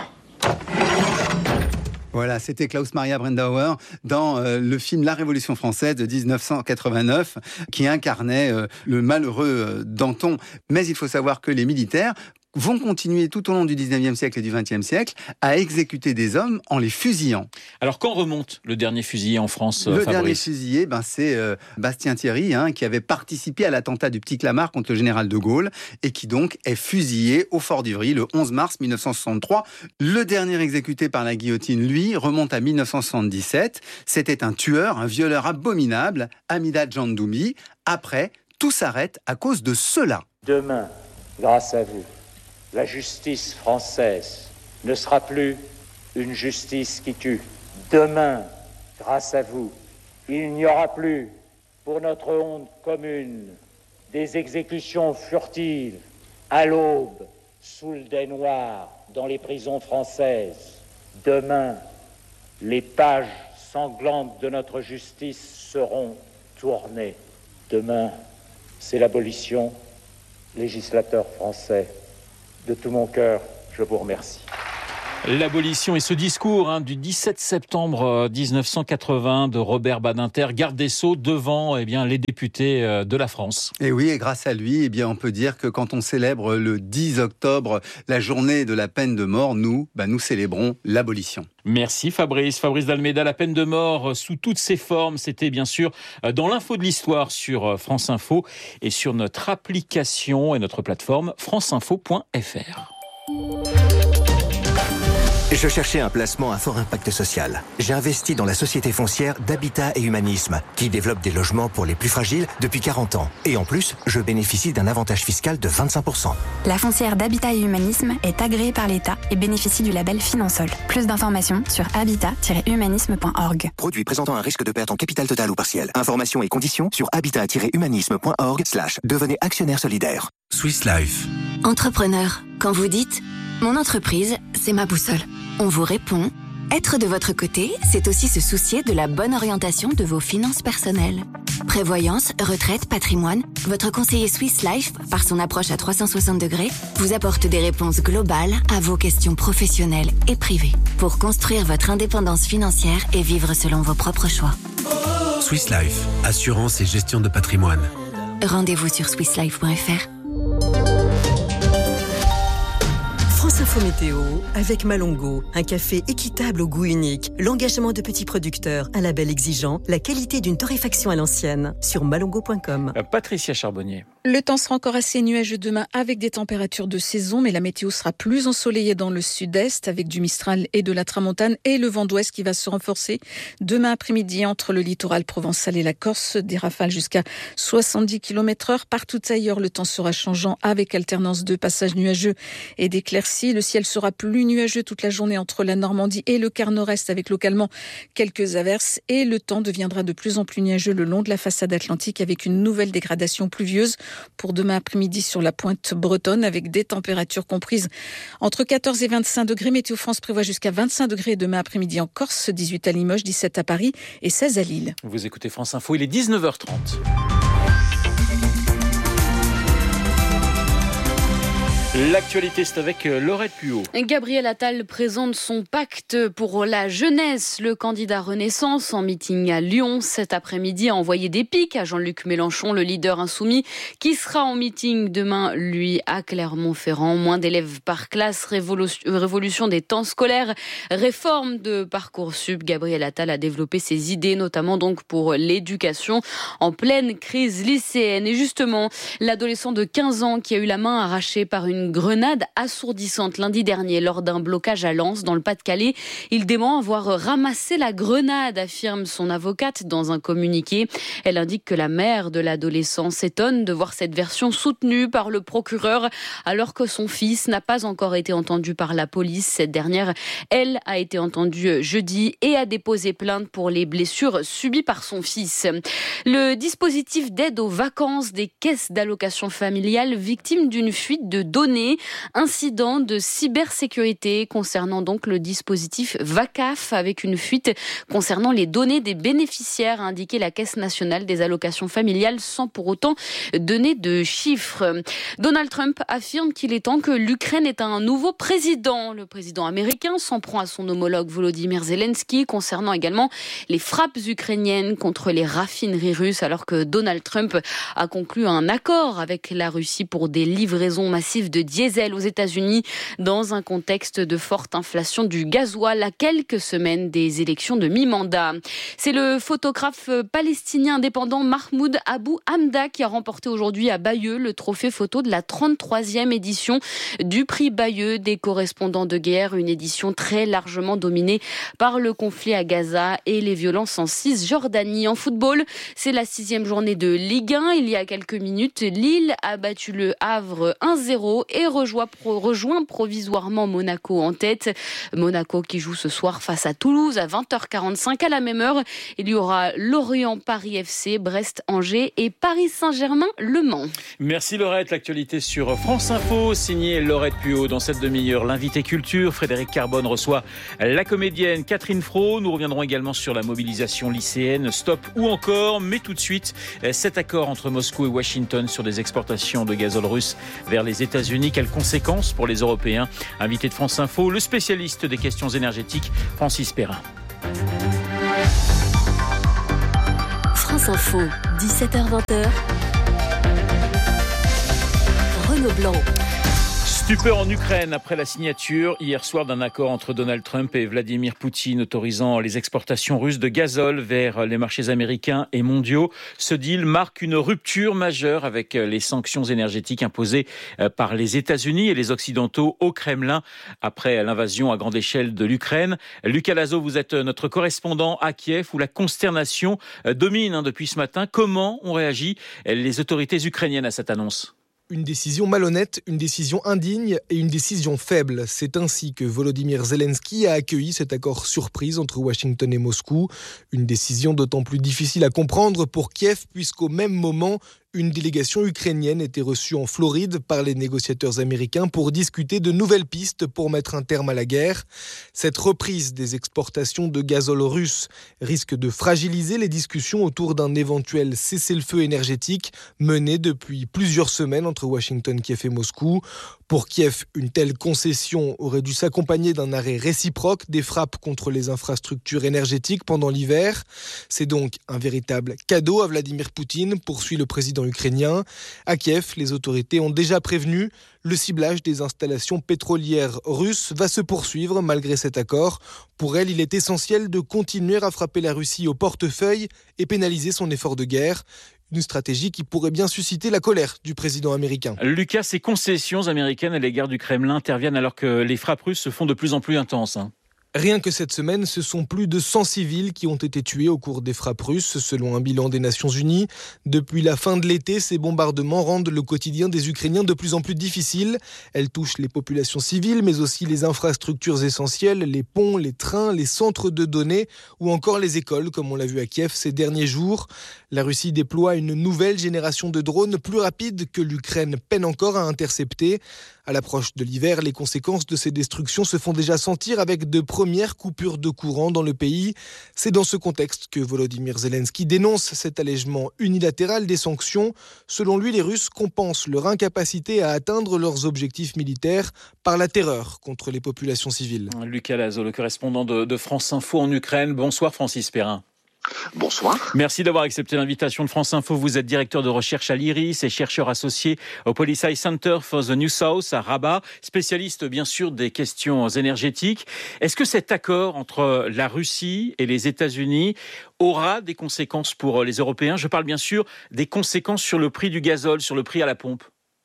Voilà, c'était Klaus Maria Brandauer dans euh, le film La Révolution française de dix-neuf cent quatre-vingt-neuf qui incarnait euh, le malheureux euh, Danton. Mais il faut savoir que les militaires vont continuer tout au long du dix-neuvième siècle et du vingtième siècle à exécuter des hommes en les fusillant. Alors quand remonte le dernier fusillé en France, Le Fabrice dernier fusillé, ben, c'est euh, Bastien Thierry, hein, qui avait participé à l'attentat du Petit Clamart contre le général de Gaulle et qui donc est fusillé au Fort d'Ivry le onze mars mille neuf cent soixante-trois. Le dernier exécuté par la guillotine, lui, remonte à mille neuf cent soixante-dix-sept. C'était un tueur, un violeur abominable, Amida Djandoubi. Après, tout s'arrête à cause de cela. Demain, grâce à vous, la justice française ne sera plus une justice qui tue. Demain, grâce à vous, il n'y aura plus, pour notre honte commune, des exécutions furtives, à l'aube, sous le dais noir, dans les prisons françaises. Demain, les pages sanglantes de notre justice seront tournées. Demain, c'est l'abolition. Législateur français, de tout mon cœur, je vous remercie. L'abolition et ce discours hein, du dix-sept septembre dix-neuf cent quatre-vingts de Robert Badinter, garde des Sceaux, devant eh bien, les députés euh, de la France. Et oui, et grâce à lui, eh bien, on peut dire que quand on célèbre le dix octobre la journée de la peine de mort, nous, bah, nous célébrons l'abolition. Merci Fabrice. Fabrice d'Almeida, la peine de mort sous toutes ses formes, c'était bien sûr dans l'info de l'histoire sur France Info et sur notre application et notre plateforme franceinfo point f r. Je cherchais un placement à fort impact social. J'ai investi dans la société foncière d'Habitat et Humanisme, qui développe des logements pour les plus fragiles depuis quarante ans. Et en plus, je bénéficie d'un avantage fiscal de vingt-cinq pour cent. La foncière d'Habitat et Humanisme est agréée par l'État et bénéficie du label Finansol. Plus d'informations sur habitat tiret humanisme point org. Produit présentant un risque de perte en capital total ou partiel. Informations et conditions sur habitat tiret humanisme point org slash devenez actionnaire solidaire. Swiss Life. Entrepreneur, quand vous dites « Mon entreprise, c'est ma boussole », on vous répond « Être de votre côté, c'est aussi se soucier de la bonne orientation de vos finances personnelles. » Prévoyance, retraite, patrimoine, votre conseiller Swiss Life, par son approche à trois cent soixante degrés, vous apporte des réponses globales à vos questions professionnelles et privées pour construire votre indépendance financière et vivre selon vos propres choix. Swiss Life, assurance et gestion de patrimoine. Rendez-vous sur swiss life point f r. France Info Météo avec Malongo, un café équitable au goût unique, l'engagement de petits producteurs, un label exigeant, la qualité d'une torréfaction à l'ancienne, sur malongo point com. Patricia Charbonnier. Le temps sera encore assez nuageux demain avec des températures de saison, mais la météo sera plus ensoleillée dans le sud-est avec du Mistral et de la Tramontane et le vent d'ouest qui va se renforcer. Demain après-midi, entre le littoral provençal et la Corse, des rafales jusqu'à soixante-dix kilomètres heure. Partout ailleurs, le temps sera changeant avec alternance de passages nuageux et d'éclaircies. Le ciel sera plus nuageux toute la journée entre la Normandie et le quart nord-est avec localement quelques averses et le temps deviendra de plus en plus nuageux le long de la façade atlantique avec une nouvelle dégradation pluvieuse pour demain après-midi sur la pointe bretonne avec des températures comprises entre quatorze et vingt-cinq degrés. Météo France prévoit jusqu'à vingt-cinq degrés demain après-midi en Corse, dix-huit à Limoges, dix-sept à Paris et seize à Lille. Vous écoutez France Info, il est dix-neuf heures trente. L'actualité, c'est avec Laurette Puot. Gabriel Attal présente son pacte pour la jeunesse. Le candidat Renaissance, en meeting à Lyon cet après-midi, a envoyé des piques à Jean-Luc Mélenchon, le leader insoumis, qui sera en meeting demain, lui, à Clermont-Ferrand. Moins d'élèves par classe, révolution des temps scolaires, réforme de Parcoursup. Gabriel Attal a développé ses idées, notamment donc pour l'éducation en pleine crise lycéenne. Et justement, l'adolescent de quinze ans qui a eu la main arrachée par une grenade assourdissante lundi dernier lors d'un blocage à Lens dans le Pas-de-Calais. Il dément avoir ramassé la grenade, affirme son avocate dans un communiqué. Elle indique que la mère de l'adolescent s'étonne de voir cette version soutenue par le procureur alors que son fils n'a pas encore été entendu par la police. Cette dernière, elle, a été entendue jeudi et a déposé plainte pour les blessures subies par son fils. Le dispositif d'aide aux vacances des caisses d'allocation familiale victime d'une fuite de données. Incident de cybersécurité concernant donc le dispositif VACAF avec une fuite concernant les données des bénéficiaires, a indiqué la Caisse nationale des allocations familiales sans pour autant donner de chiffres. Donald Trump affirme qu'il est temps que l'Ukraine ait un nouveau président. Le président américain s'en prend à son homologue Volodymyr Zelensky concernant également les frappes ukrainiennes contre les raffineries russes alors que Donald Trump a conclu un accord avec la Russie pour des livraisons massives de diesel aux États-Unis dans un contexte de forte inflation du gasoil à quelques semaines des élections de mi-mandat. C'est le photographe palestinien indépendant Mahmoud Abou Hamda qui a remporté aujourd'hui à Bayeux le trophée photo de la trente-troisième édition du prix Bayeux des correspondants de guerre, une édition très largement dominée par le conflit à Gaza et les violences en Cisjordanie. En football, c'est la sixième journée de Ligue un. Il y a quelques minutes, Lille a battu le Havre un zéro et rejoint, rejoint provisoirement Monaco en tête. Monaco qui joue ce soir face à Toulouse à vingt heures quarante-cinq. À la même heure, il y aura Lorient-Paris F C, Brest-Angers et Paris Saint-Germain-Le Mans. Merci Laurette. L'actualité sur France Info, signée Laurette Puot. Dans cette demi-heure, l'invité culture, Frédéric Carbone reçoit la comédienne Catherine Fro. Nous reviendrons également sur la mobilisation lycéenne, stop ou encore, mais tout de suite, cet accord entre Moscou et Washington sur des exportations de gazole russe vers les États-Unis. Quelles conséquences pour les Européens? Invité de France Info, le spécialiste des questions énergétiques, Francis Perrin. France Info, dix-sept heures vingt. Renaud Blanc. Stupeur en Ukraine après la signature hier soir d'un accord entre Donald Trump et Vladimir Poutine autorisant les exportations russes de gazole vers les marchés américains et mondiaux. Ce deal marque une rupture majeure avec les sanctions énergétiques imposées par les États-Unis et les Occidentaux au Kremlin après l'invasion à grande échelle de l'Ukraine. Lucas Lazo, vous êtes notre correspondant à Kiev où la consternation domine depuis ce matin. Comment ont réagi les autorités ukrainiennes à cette annonce ? Une décision malhonnête, une décision indigne et une décision faible. C'est ainsi que Volodymyr Zelensky a accueilli cet accord surprise entre Washington et Moscou. Une décision d'autant plus difficile à comprendre pour Kiev puisqu'au même moment, une délégation ukrainienne était reçue en Floride par les négociateurs américains pour discuter de nouvelles pistes pour mettre un terme à la guerre. Cette reprise des exportations de gazole russe risque de fragiliser les discussions autour d'un éventuel cessez-le-feu énergétique mené depuis plusieurs semaines entre Washington, Kiev et Moscou. Pour Kiev, une telle concession aurait dû s'accompagner d'un arrêt réciproque des frappes contre les infrastructures énergétiques pendant l'hiver. C'est donc un véritable cadeau à Vladimir Poutine, poursuit le président ukrainien. À Kiev, les autorités ont déjà prévenu, le ciblage des installations pétrolières russes va se poursuivre malgré cet accord. Pour elle, il est essentiel de continuer à frapper la Russie au portefeuille et pénaliser son effort de guerre. Une stratégie qui pourrait bien susciter la colère du président américain. Lucas, ces concessions américaines à l'égard du Kremlin interviennent alors que les frappes russes se font de plus en plus intenses. Hein. Rien que cette semaine, ce sont plus de cent civils qui ont été tués au cours des frappes russes, selon un bilan des Nations Unies. Depuis la fin de l'été, ces bombardements rendent le quotidien des Ukrainiens de plus en plus difficile. Elles touchent les populations civiles, mais aussi les infrastructures essentielles, les ponts, les trains, les centres de données ou encore les écoles, comme on l'a vu à Kiev ces derniers jours. La Russie déploie une nouvelle génération de drones plus rapides que l'Ukraine peine encore à intercepter. À l'approche de l'hiver, les conséquences de ces destructions se font déjà sentir avec de premières coupures de courant dans le pays. C'est dans ce contexte que Volodymyr Zelensky dénonce cet allègement unilatéral des sanctions. Selon lui, les Russes compensent leur incapacité à atteindre leurs objectifs militaires par la terreur contre les populations civiles. Lucas Lazo, le correspondant de, de France Info en Ukraine. Bonsoir Francis Perrin. Bonsoir. Merci d'avoir accepté l'invitation de France Info. Vous êtes directeur de recherche à l'I R I S et chercheur associé au Policy Center for the New South à Rabat, spécialiste bien sûr des questions énergétiques. Est-ce que cet accord entre la Russie et les États-Unis aura des conséquences pour les Européens? Je parle bien sûr des conséquences sur le prix du gazole, sur le prix à la pompe.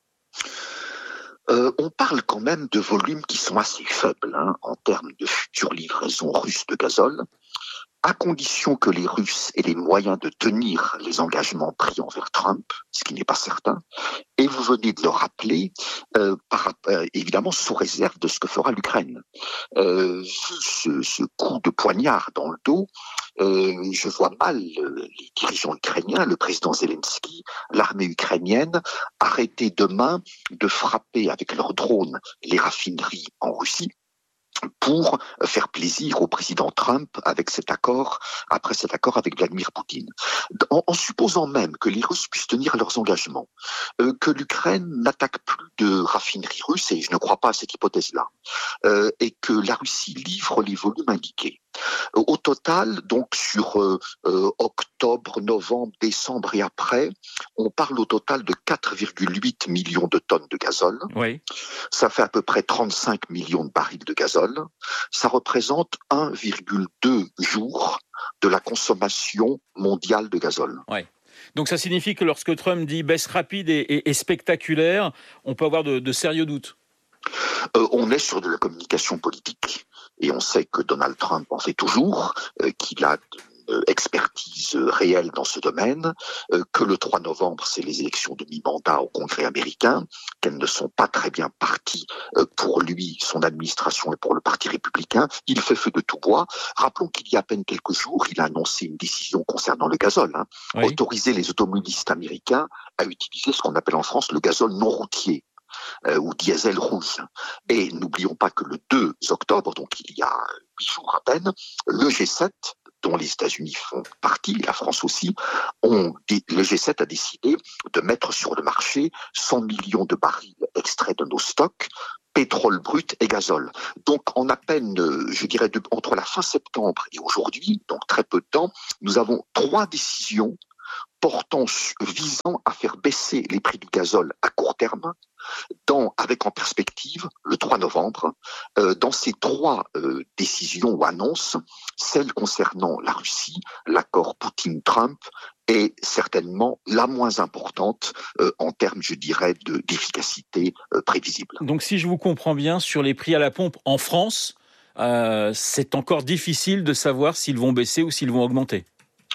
Euh, on parle quand même de volumes qui sont assez faibles hein, en termes de futures livraisons russes de gazole, à condition que les Russes aient les moyens de tenir les engagements pris envers Trump, ce qui n'est pas certain. Et vous venez de le rappeler, euh, par, euh, évidemment sous réserve de ce que fera l'Ukraine. Euh, ce, ce coup de poignard dans le dos, euh, je vois mal euh, les dirigeants ukrainiens, le président Zelensky, l'armée ukrainienne, arrêter demain de frapper avec leurs drones les raffineries en Russie, pour faire plaisir au président Trump avec cet accord, après cet accord avec Vladimir Poutine. En, en supposant même que les Russes puissent tenir leurs engagements, euh, que l'Ukraine n'attaque plus de raffineries russes, et je ne crois pas à cette hypothèse-là, euh, et que la Russie livre les volumes indiqués, Au total, donc sur euh, euh, octobre, novembre, décembre et après, on parle au total de quatre virgule huit millions de tonnes de gazole. Oui. Ça fait à peu près trente-cinq millions de barils de gazole. Ça représente un virgule deux jours de la consommation mondiale de gazole. Oui. Donc ça signifie que lorsque Trump dit baisse rapide et, et, et spectaculaire, on peut avoir de, de sérieux doutes. Euh, on est sur de la communication politique et on sait que Donald Trump en fait toujours, euh, qu'il a une expertise réelle dans ce domaine, euh, que le trois novembre, c'est les élections de mi-mandat au Congrès américain, qu'elles ne sont pas très bien parties euh, pour lui, son administration et pour le Parti républicain. Il fait feu de tout bois. Rappelons qu'il y a à peine quelques jours, il a annoncé une décision concernant le gazole, hein, oui. autoriser les automobilistes américains à utiliser ce qu'on appelle en France le gazole non routier. Euh, ou diesel rouge. Et n'oublions pas que le deux octobre, donc il y a huit jours à peine, le G sept, dont les États-Unis font partie, la France aussi, ont, le G sept a décidé de mettre sur le marché cent millions de barils extraits de nos stocks, pétrole brut et gazole. Donc en à peine, je dirais, de, entre la fin septembre et aujourd'hui, donc très peu de temps, nous avons trois décisions portant, visant à faire baisser les prix du gazole à court terme, dans, avec en perspective le trois novembre, euh, dans ces trois euh, décisions ou annonces, celle concernant la Russie, l'accord Poutine-Trump, est certainement la moins importante euh, en termes, je dirais, de, d'efficacité euh, prévisible. Donc si je vous comprends bien, sur les prix à la pompe en France, euh, c'est encore difficile de savoir s'ils vont baisser ou s'ils vont augmenter.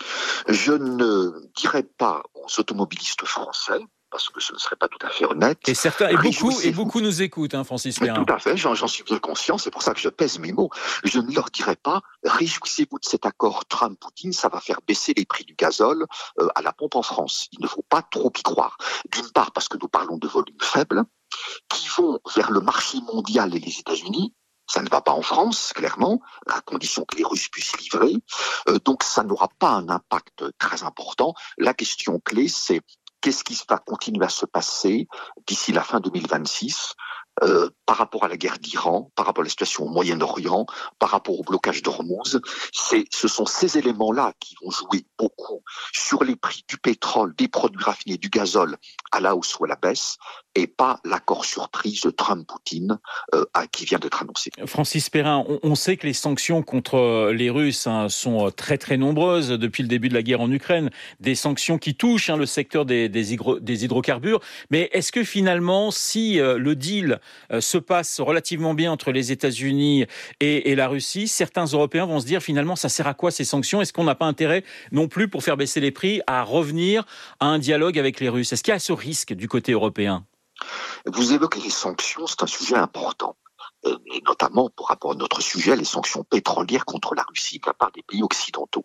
Je ne dirais pas aux automobilistes français, parce que ce ne serait pas tout à fait honnête. Et certains, et beaucoup, et beaucoup nous écoutent, hein, Francis Perrin. Tout à fait, j'en, j'en suis bien conscient, c'est pour ça que je pèse mes mots. Je ne leur dirais pas, réjouissez-vous de cet accord Trump-Poutine, ça va faire baisser les prix du gazole euh, à la pompe en France. Il ne faut pas trop y croire. D'une part, parce que nous parlons de volumes faibles, qui vont vers le marché mondial et les États-Unis. Ça ne va pas en France, clairement, à condition que les Russes puissent livrer. Euh, donc ça n'aura pas un impact très important. La question clé, c'est qu'est-ce qui va continuer à se passer d'ici la fin deux mille vingt-six euh, par rapport à la guerre d'Iran, par rapport à la situation au Moyen-Orient, par rapport au blocage d'Ormuz. C'est, ce sont ces éléments-là qui vont jouer beaucoup sur les prix du pétrole, des produits raffinés, du gazole à la hausse ou à la baisse, et pas l'accord surprise Trump-Poutine euh, qui vient d'être annoncé. Francis Perrin, on, on sait que les sanctions contre les Russes hein, sont très très nombreuses depuis le début de la guerre en Ukraine, des sanctions qui touchent hein, le secteur des, des, hydro, des hydrocarbures. Mais est-ce que finalement, si euh, le deal euh, se passe relativement bien entre les États-Unis et, et la Russie, certains Européens vont se dire finalement ça sert à quoi ces sanctions ? Est-ce qu'on n'a pas intérêt non plus pour faire baisser les prix à revenir à un dialogue avec les Russes ? Est-ce qu'il y a ce risque du côté européen ? Vous évoquez les sanctions, c'est un sujet important, et notamment pour rapport à notre sujet, les sanctions pétrolières contre la Russie de la part des pays occidentaux.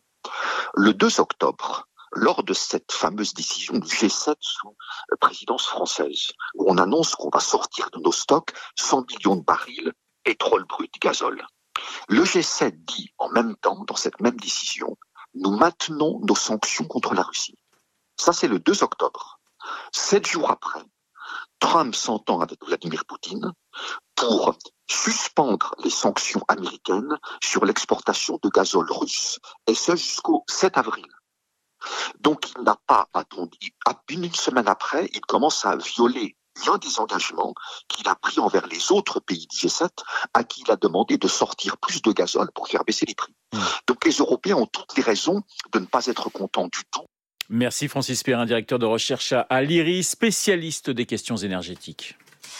Le deux octobre, lors de cette fameuse décision du G sept sous présidence française, où on annonce qu'on va sortir de nos stocks cent millions de barils pétrole brut, gazole. Le G sept dit en même temps, dans cette même décision, nous maintenons nos sanctions contre la Russie. Ça, c'est le deux octobre. Sept jours après, Trump s'entend avec Vladimir Poutine pour suspendre les sanctions américaines sur l'exportation de gazole russe, et ce jusqu'au sept avril. Donc il n'a pas attendu, une semaine après, il commence à violer l'un des engagements qu'il a pris envers les autres pays du G sept, à qui il a demandé de sortir plus de gazole pour faire baisser les prix. Mmh. Donc les Européens ont toutes les raisons de ne pas être contents du tout. Merci Francis Perrin, directeur de recherche à l'I R I, spécialiste des questions énergétiques.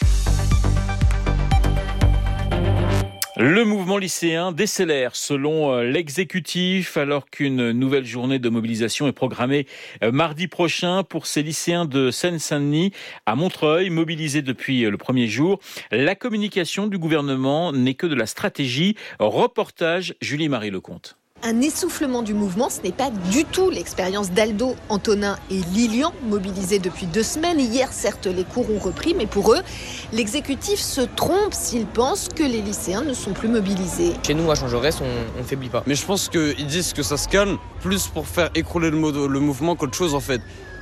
Le mouvement lycéen décélère selon l'exécutif alors qu'une nouvelle journée de mobilisation est programmée mardi prochain pour ces lycéens de Seine-Saint-Denis à Montreuil, mobilisés depuis le premier jour. La communication du gouvernement n'est que de la stratégie. Reportage Julie-Marie Lecomte. Un essoufflement du mouvement, ce n'est pas du tout l'expérience d'Aldo, Antonin et Lilian, mobilisés depuis deux semaines. Hier, certes, les cours ont repris, mais pour eux, l'exécutif se trompe s'il pense que les lycéens ne sont plus mobilisés. Chez nous, à Jean Jaurès, on ne faiblit pas. Mais je pense qu'ils disent que ça se calme, plus pour faire écrouler le, mo- le mouvement qu'autre chose, en fait.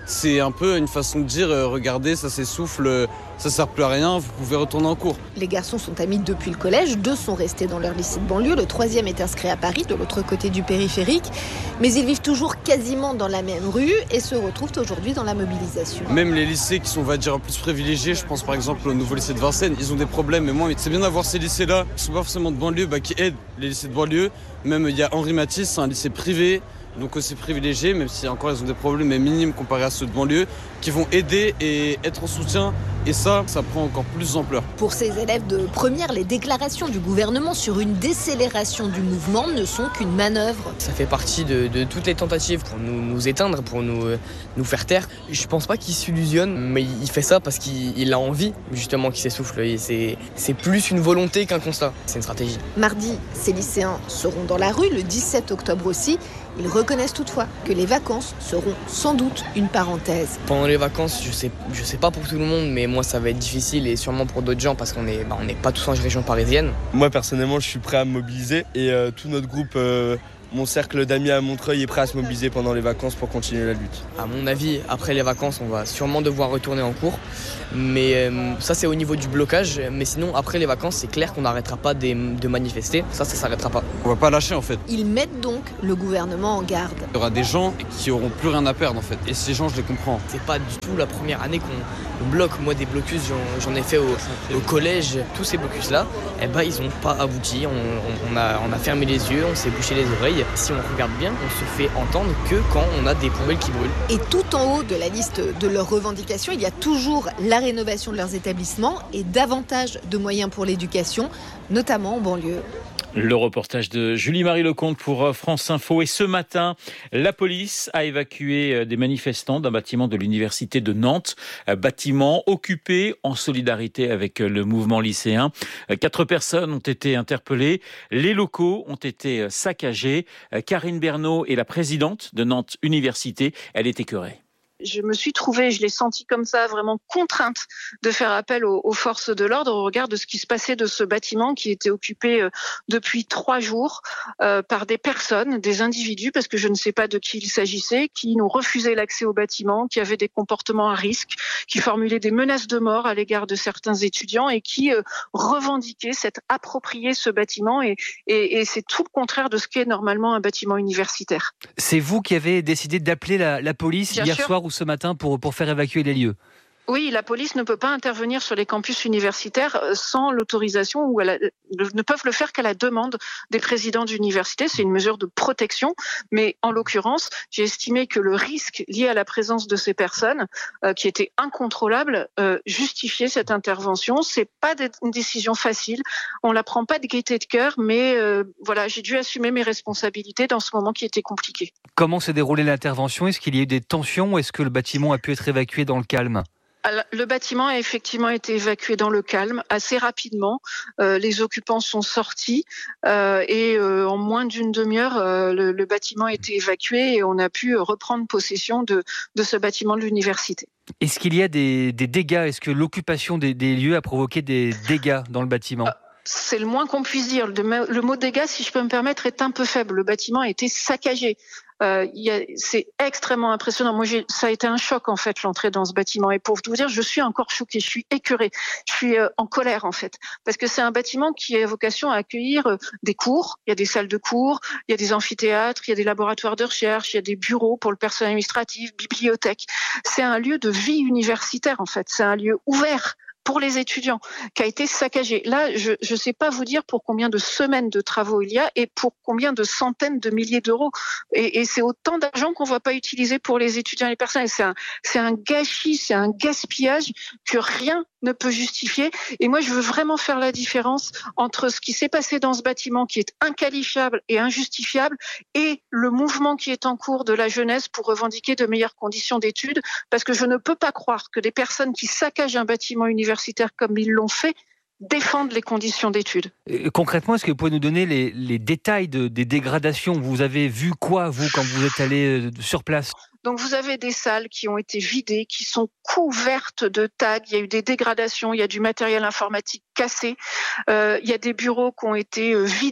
c'est un peu une façon de dire euh, regardez, ça s'essouffle, euh, ça sert plus à rien, vous pouvez retourner en cours. Les garçons sont amis depuis le collège, deux sont restés dans leur lycée de banlieue, le troisième est inscrit à Paris, de l'autre côté du périphérique, mais ils vivent toujours quasiment dans la même rue et se retrouvent aujourd'hui dans la mobilisation. Même les lycées qui sont, on va dire, plus privilégiés, je pense par exemple au nouveau lycée de Vincennes, ils ont des problèmes, mais moi c'est bien d'avoir ces lycées-là, qui sont pas forcément de banlieue, bah, qui aident les lycées de banlieue. Même il y a Henri Matisse, c'est un lycée privé, donc aussi privilégié, même si encore ils ont des problèmes mais minimes comparés à ceux de banlieue, qui vont aider et être en soutien. Et ça, ça prend encore plus d'ampleur. Pour ces élèves de première, les déclarations du gouvernement sur une décélération du mouvement ne sont qu'une manœuvre. Ça fait partie de, de toutes les tentatives pour nous, nous éteindre, pour nous, nous faire taire. Je pense pas qu'il s'illusionne, mais il fait ça parce qu'il il a envie, justement, qu'il s'essouffle. Et c'est, c'est plus une volonté qu'un constat. C'est une stratégie. Mardi, ces lycéens seront dans la rue, le dix-sept octobre aussi. Ils reconnaissent toutefois que les vacances seront sans doute une parenthèse. Pendant les vacances, je sais, je sais pas pour tout le monde, mais moi ça va être difficile et sûrement pour d'autres gens parce qu'on est, bah, on n'est pas tous en région parisienne. Moi personnellement, je suis prêt à me mobiliser et euh, tout notre groupe, euh, mon cercle d'amis à Montreuil est prêt à se mobiliser pendant les vacances pour continuer la lutte. À mon avis, après les vacances, on va sûrement devoir retourner en cours. Mais euh, ça c'est au niveau du blocage, mais sinon après les vacances c'est clair qu'on n'arrêtera pas de, de manifester, ça ça s'arrêtera pas. On va pas lâcher en fait. Ils mettent donc le gouvernement en garde. Il y aura des gens qui auront plus rien à perdre en fait, et ces gens je les comprends. C'est pas du tout la première année qu'on bloque, moi des blocus j'en, j'en ai fait au, au collège, tous ces blocus là, eh ben, ils ont pas abouti, on, on, on, a, on a fermé les yeux, on s'est bouché les oreilles. Si on regarde bien, on se fait entendre que quand on a des poubelles qui brûlent. Et tout en haut de la liste de leurs revendications, il y a toujours la rénovation de leurs établissements et davantage de moyens pour l'éducation, notamment en banlieue. Le reportage de Julie-Marie Lecomte pour France Info. Et ce matin, la police a évacué des manifestants d'un bâtiment de l'université de Nantes. Bâtiment occupé en solidarité avec le mouvement lycéen. Quatre personnes ont été interpellées. Les locaux ont été saccagés. Karine Bernot est la présidente de Nantes Université. Elle est écœurée. Je me suis trouvée, je l'ai senti comme ça, vraiment contrainte de faire appel aux, aux forces de l'ordre au regard de ce qui se passait de ce bâtiment qui était occupé euh, depuis trois jours euh, par des personnes, des individus, parce que je ne sais pas de qui il s'agissait, qui nous refusaient l'accès au bâtiment, qui avaient des comportements à risque, qui formulaient des menaces de mort à l'égard de certains étudiants et qui euh, revendiquaient s'être approprié ce bâtiment. Et, et, et c'est tout le contraire de ce qu'est normalement un bâtiment universitaire. C'est vous qui avez décidé d'appeler la, la police Bien hier sûr. soir ou ce matin pour, pour faire évacuer les lieux? Oui, la police ne peut pas intervenir sur les campus universitaires sans l'autorisation ou elle ne peuvent le faire qu'à la demande des présidents d'université. C'est une mesure de protection, mais en l'occurrence, j'ai estimé que le risque lié à la présence de ces personnes, euh, qui était incontrôlable, euh, justifiait cette intervention. C'est pas une décision facile, on la prend pas de gaieté de cœur, mais euh, voilà, j'ai dû assumer mes responsabilités dans ce moment qui était compliqué. Comment s'est déroulée l'intervention? Est-ce qu'il y a eu des tensions ou est-ce que le bâtiment a pu être évacué dans le calme? Alors, le bâtiment a effectivement été évacué dans le calme assez rapidement. Euh, les occupants sont sortis euh, et euh, en moins d'une demi-heure, euh, le, le bâtiment a été évacué et on a pu reprendre possession de, de ce bâtiment de l'université. Est-ce qu'il y a des, des dégâts? Est-ce que l'occupation des, des lieux a provoqué des dégâts dans le bâtiment? euh, C'est le moins qu'on puisse dire. Le mot dégâts, si je peux me permettre, est un peu faible. Le bâtiment a été saccagé. Euh, y a, c'est extrêmement impressionnant. Moi, j'ai, ça a été un choc en fait l'entrée dans ce bâtiment. Et pour vous dire, je suis encore choquée, je suis écœurée, je suis euh, en colère en fait, parce que c'est un bâtiment qui a vocation à accueillir euh, des cours. Il y a des salles de cours, il y a des amphithéâtres, il y a des laboratoires de recherche, il y a des bureaux pour le personnel administratif, bibliothèque. C'est un lieu de vie universitaire en fait. C'est un lieu ouvert pour les étudiants, qui a été saccagé. Là, je ne sais pas vous dire pour combien de semaines de travaux il y a et pour combien de centaines de milliers d'euros. Et, et c'est autant d'argent qu'on ne va pas utiliser pour les étudiants et les personnels. C'est un, c'est un gâchis, c'est un gaspillage que rien ne peut justifier. Et moi, je veux vraiment faire la différence entre ce qui s'est passé dans ce bâtiment, qui est inqualifiable et injustifiable, et le mouvement qui est en cours de la jeunesse pour revendiquer de meilleures conditions d'études, parce que je ne peux pas croire que des personnes qui saccagent un bâtiment universitaire comme ils l'ont fait défendent les conditions d'études. Concrètement, est-ce que vous pouvez nous donner les, les détails de, des dégradations? Vous avez vu quoi, vous, quand vous êtes allé sur place? Donc vous avez des salles qui ont été vidées, qui sont couvertes de tags, il y a eu des dégradations, il y a du matériel informatique cassé, euh, il y a des bureaux qui ont été euh, vidés,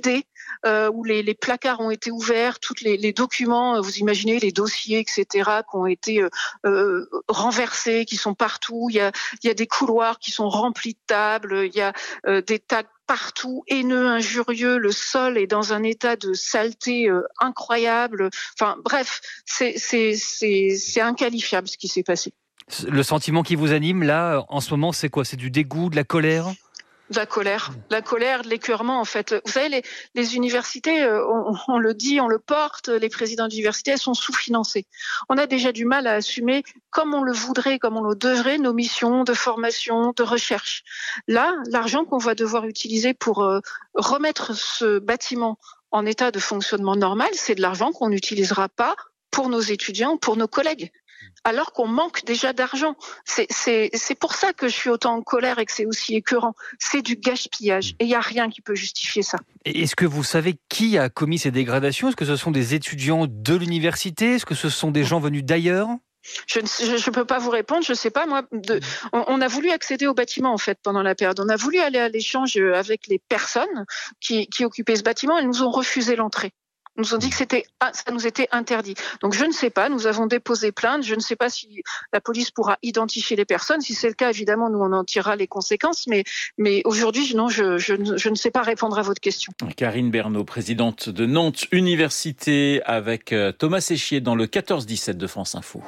euh, où les, les placards ont été ouverts, tous les, les documents, vous imaginez les dossiers, et cetera, qui ont été euh, euh, renversés, qui sont partout. Il y a, il y a des couloirs qui sont remplis de tables, il y a euh, des tags partout, haineux, injurieux, le sol est dans un état de saleté euh, incroyable. Enfin bref, c'est, c'est, c'est, c'est inqualifiable ce qui s'est passé. Le sentiment qui vous anime là, en ce moment, c'est quoi? C'est du dégoût, de la colère? De la colère, la colère, de l'écœurement en fait. Vous savez, les, les universités, on, on le dit, on le porte, les présidents d'université, elles sont sous-financées. On a déjà du mal à assumer, comme on le voudrait, comme on le devrait, nos missions de formation, de recherche. Là, l'argent qu'on va devoir utiliser pour euh, remettre ce bâtiment en état de fonctionnement normal, c'est de l'argent qu'on n'utilisera pas pour nos étudiants, pour nos collègues. Alors qu'on manque déjà d'argent. C'est, c'est, c'est pour ça que je suis autant en colère et que c'est aussi écœurant. C'est du gaspillage et il n'y a rien qui peut justifier ça. Et est-ce que vous savez qui a commis ces dégradations? Est-ce que ce sont des étudiants de l'université? Est-ce que ce sont des gens venus d'ailleurs? Je ne peux pas vous répondre, je ne sais pas. Moi, de, on, on a voulu accéder au bâtiment en fait pendant la période. On a voulu aller à l'échange avec les personnes qui, qui occupaient ce bâtiment. Elles nous ont refusé l'entrée. Nous ont dit que c'était, ça nous était interdit. Donc je ne sais pas, nous avons déposé plainte, je ne sais pas si la police pourra identifier les personnes. Si c'est le cas, évidemment, nous on en tirera les conséquences. Mais, mais aujourd'hui, non, je, je, je ne sais pas répondre à votre question. Karine Bernot, présidente de Nantes Université, avec Thomas Séchier dans le quatorze dix-sept de France Info.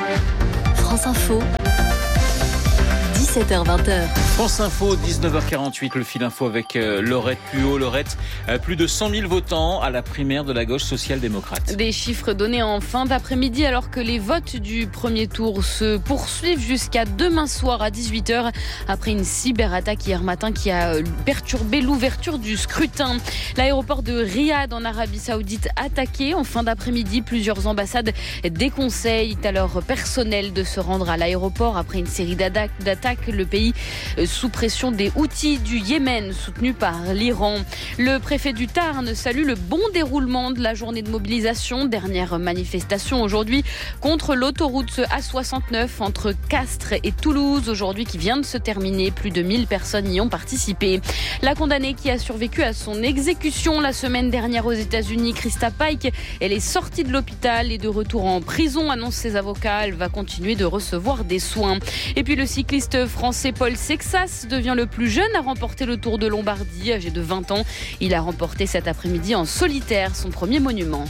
France Info. dix-sept heures vingt. France Info, dix-neuf heures quarante-huit, le fil info avec euh, Laurette Puot. Laurette, euh, plus de cent mille votants à la primaire de la gauche social-démocrate. Des chiffres donnés en fin d'après-midi alors que les votes du premier tour se poursuivent jusqu'à demain soir à dix-huit heures après une cyberattaque hier matin qui a perturbé l'ouverture du scrutin. L'aéroport de Riyad en Arabie Saoudite attaqué en fin d'après-midi. Plusieurs ambassades déconseillent à leur personnel de se rendre à l'aéroport après une série d'attaques. Le pays sous pression des Houthis du Yémen, soutenu par l'Iran. Le préfet du Tarn salue le bon déroulement de la journée de mobilisation. Dernière manifestation aujourd'hui contre l'autoroute A soixante-neuf entre Castres et Toulouse, aujourd'hui qui vient de se terminer. Plus de mille personnes y ont participé. La condamnée qui a survécu à son exécution la semaine dernière aux États-Unis, Krista Pike, elle est sortie de l'hôpital et de retour en prison, annoncent ses avocats. Elle va continuer de recevoir des soins. Et puis le cycliste français Paul Sexas devient le plus jeune à remporter le Tour de Lombardie, âgé de vingt ans. Il a remporté cet après-midi en solitaire son premier monument.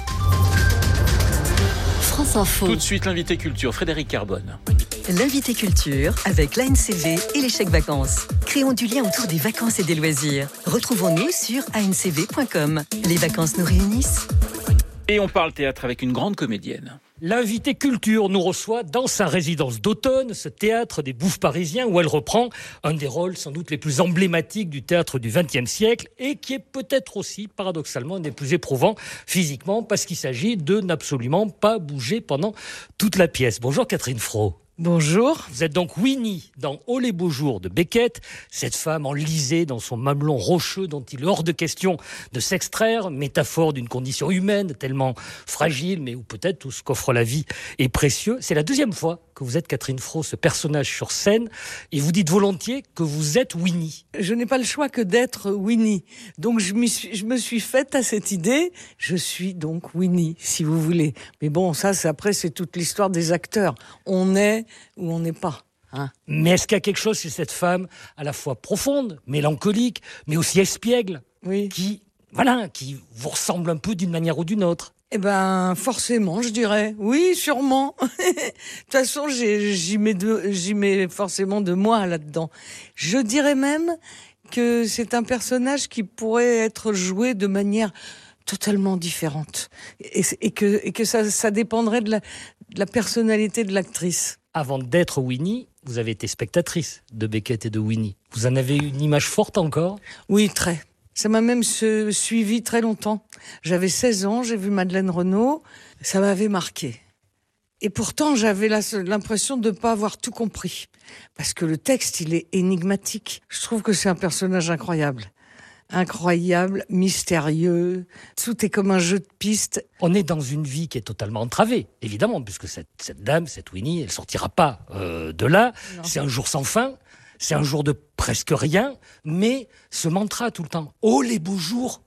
France Info. Tout de suite, l'invité culture, Frédéric Carbone. L'invité culture avec l'A N C V et les chèques vacances. Créons du lien autour des vacances et des loisirs. Retrouvons-nous sur a n c v point com. Les vacances nous réunissent. Et on parle théâtre avec une grande comédienne. L'invité culture nous reçoit dans sa résidence d'automne, ce théâtre des Bouffes parisiens où elle reprend un des rôles sans doute les plus emblématiques du théâtre du vingtième siècle et qui est peut-être aussi paradoxalement un des plus éprouvants physiquement parce qu'il s'agit de n'absolument pas bouger pendant toute la pièce. Bonjour Catherine Fro. Bonjour. Vous êtes donc Winnie dans Oh les beaux jours de Beckett, cette femme enlisée dans son mamelon rocheux dont il est hors de question de s'extraire, métaphore d'une condition humaine tellement fragile, mais où peut-être tout ce qu'offre la vie est précieux. C'est la deuxième fois que vous êtes Catherine Fro, ce personnage sur scène, et vous dites volontiers que vous êtes Winnie. Je n'ai pas le choix que d'être Winnie. Donc je, m'y suis, je me suis faite à cette idée, je suis donc Winnie, si vous voulez. Mais bon, ça, c'est, après, c'est toute l'histoire des acteurs. On est ou on n'est pas. Hein. Mais est-ce qu'il y a quelque chose chez cette femme à la fois profonde, mélancolique, mais aussi espiègle, oui. qui, voilà, qui vous ressemble un peu d'une manière ou d'une autre? Eh ben, forcément, je dirais. Oui, sûrement. De toute façon, j'ai, j'y mets de, j'y mets forcément de moi là-dedans. Je dirais même que c'est un personnage qui pourrait être joué de manière totalement différente. Et, et que, et que ça, ça dépendrait de la, de la personnalité de l'actrice. Avant d'être Winnie, vous avez été spectatrice de Beckett et de Winnie. Vous en avez une image forte encore? Oui, très. Ça m'a même suivi très longtemps. J'avais seize ans, j'ai vu Madeleine Renaud, ça m'avait marqué. Et pourtant, j'avais la, l'impression de ne pas avoir tout compris. Parce que le texte, il est énigmatique. Je trouve que c'est un personnage incroyable. Incroyable, mystérieux, tout est comme un jeu de piste. On est dans une vie qui est totalement entravée, évidemment, puisque cette, cette dame, cette Winnie, elle sortira pas euh, de là. Non. C'est un jour sans fin. C'est un jour de presque rien, mais ce mantra tout le temps, oh les beaux jours,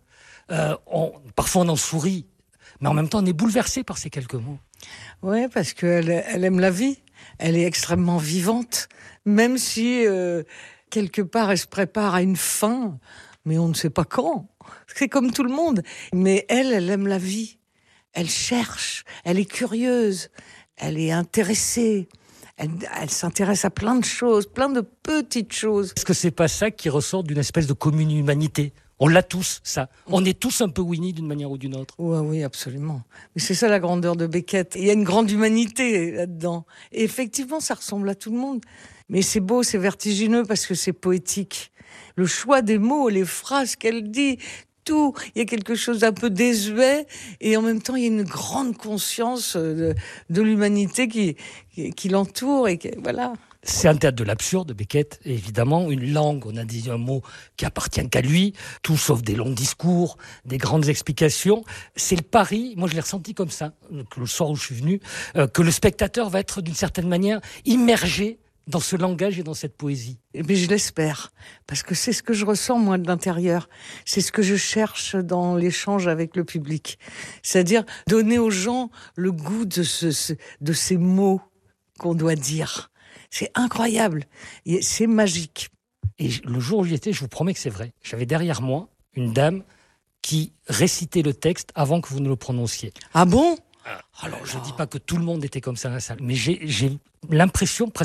Euh, on, parfois on en sourit, mais en même temps on est bouleversé par ces quelques mots. Oui, parce qu'elle elle aime la vie. Elle est extrêmement vivante, même si euh, quelque part elle se prépare à une fin, mais on ne sait pas quand. C'est comme tout le monde. Mais elle, elle aime la vie. Elle cherche, elle est curieuse, elle est intéressée. Elle, elle s'intéresse à plein de choses, plein de petites choses. Est-ce que c'est pas ça qui ressort d'une espèce de commune humanité ? On l'a tous, ça. On est tous un peu Winnie d'une manière ou d'une autre. Oui, oui, absolument. Mais c'est ça la grandeur de Beckett. Il y a une grande humanité là-dedans. Et effectivement, ça ressemble à tout le monde. Mais c'est beau, c'est vertigineux parce que c'est poétique. Le choix des mots, les phrases qu'elle dit, tout. Il y a quelque chose d'un peu désuet et en même temps, il y a une grande conscience de, de l'humanité qui, qui, qui l'entoure et qui, voilà. C'est un théâtre de l'absurde, Beckett, évidemment. Une langue, on a dit un mot qui appartient qu'à lui. Tout sauf des longs discours, des grandes explications. C'est le pari, moi je l'ai ressenti comme ça, que le soir où je suis venu, euh, que le spectateur va être d'une certaine manière immergé dans ce langage et dans cette poésie. Eh bien, je l'espère, parce que c'est ce que je ressens, moi, de l'intérieur. C'est ce que je cherche dans l'échange avec le public. C'est-à-dire donner aux gens le goût de, ce, de ces mots qu'on doit dire. C'est incroyable, c'est magique. Et le jour où j'y étais, je vous promets que c'est vrai. J'avais derrière moi une dame qui récitait le texte avant que vous ne le prononciez. Ah bon ? Alors, je ne dis pas que tout le monde était comme ça dans la salle, mais j'ai, j'ai l'impression presque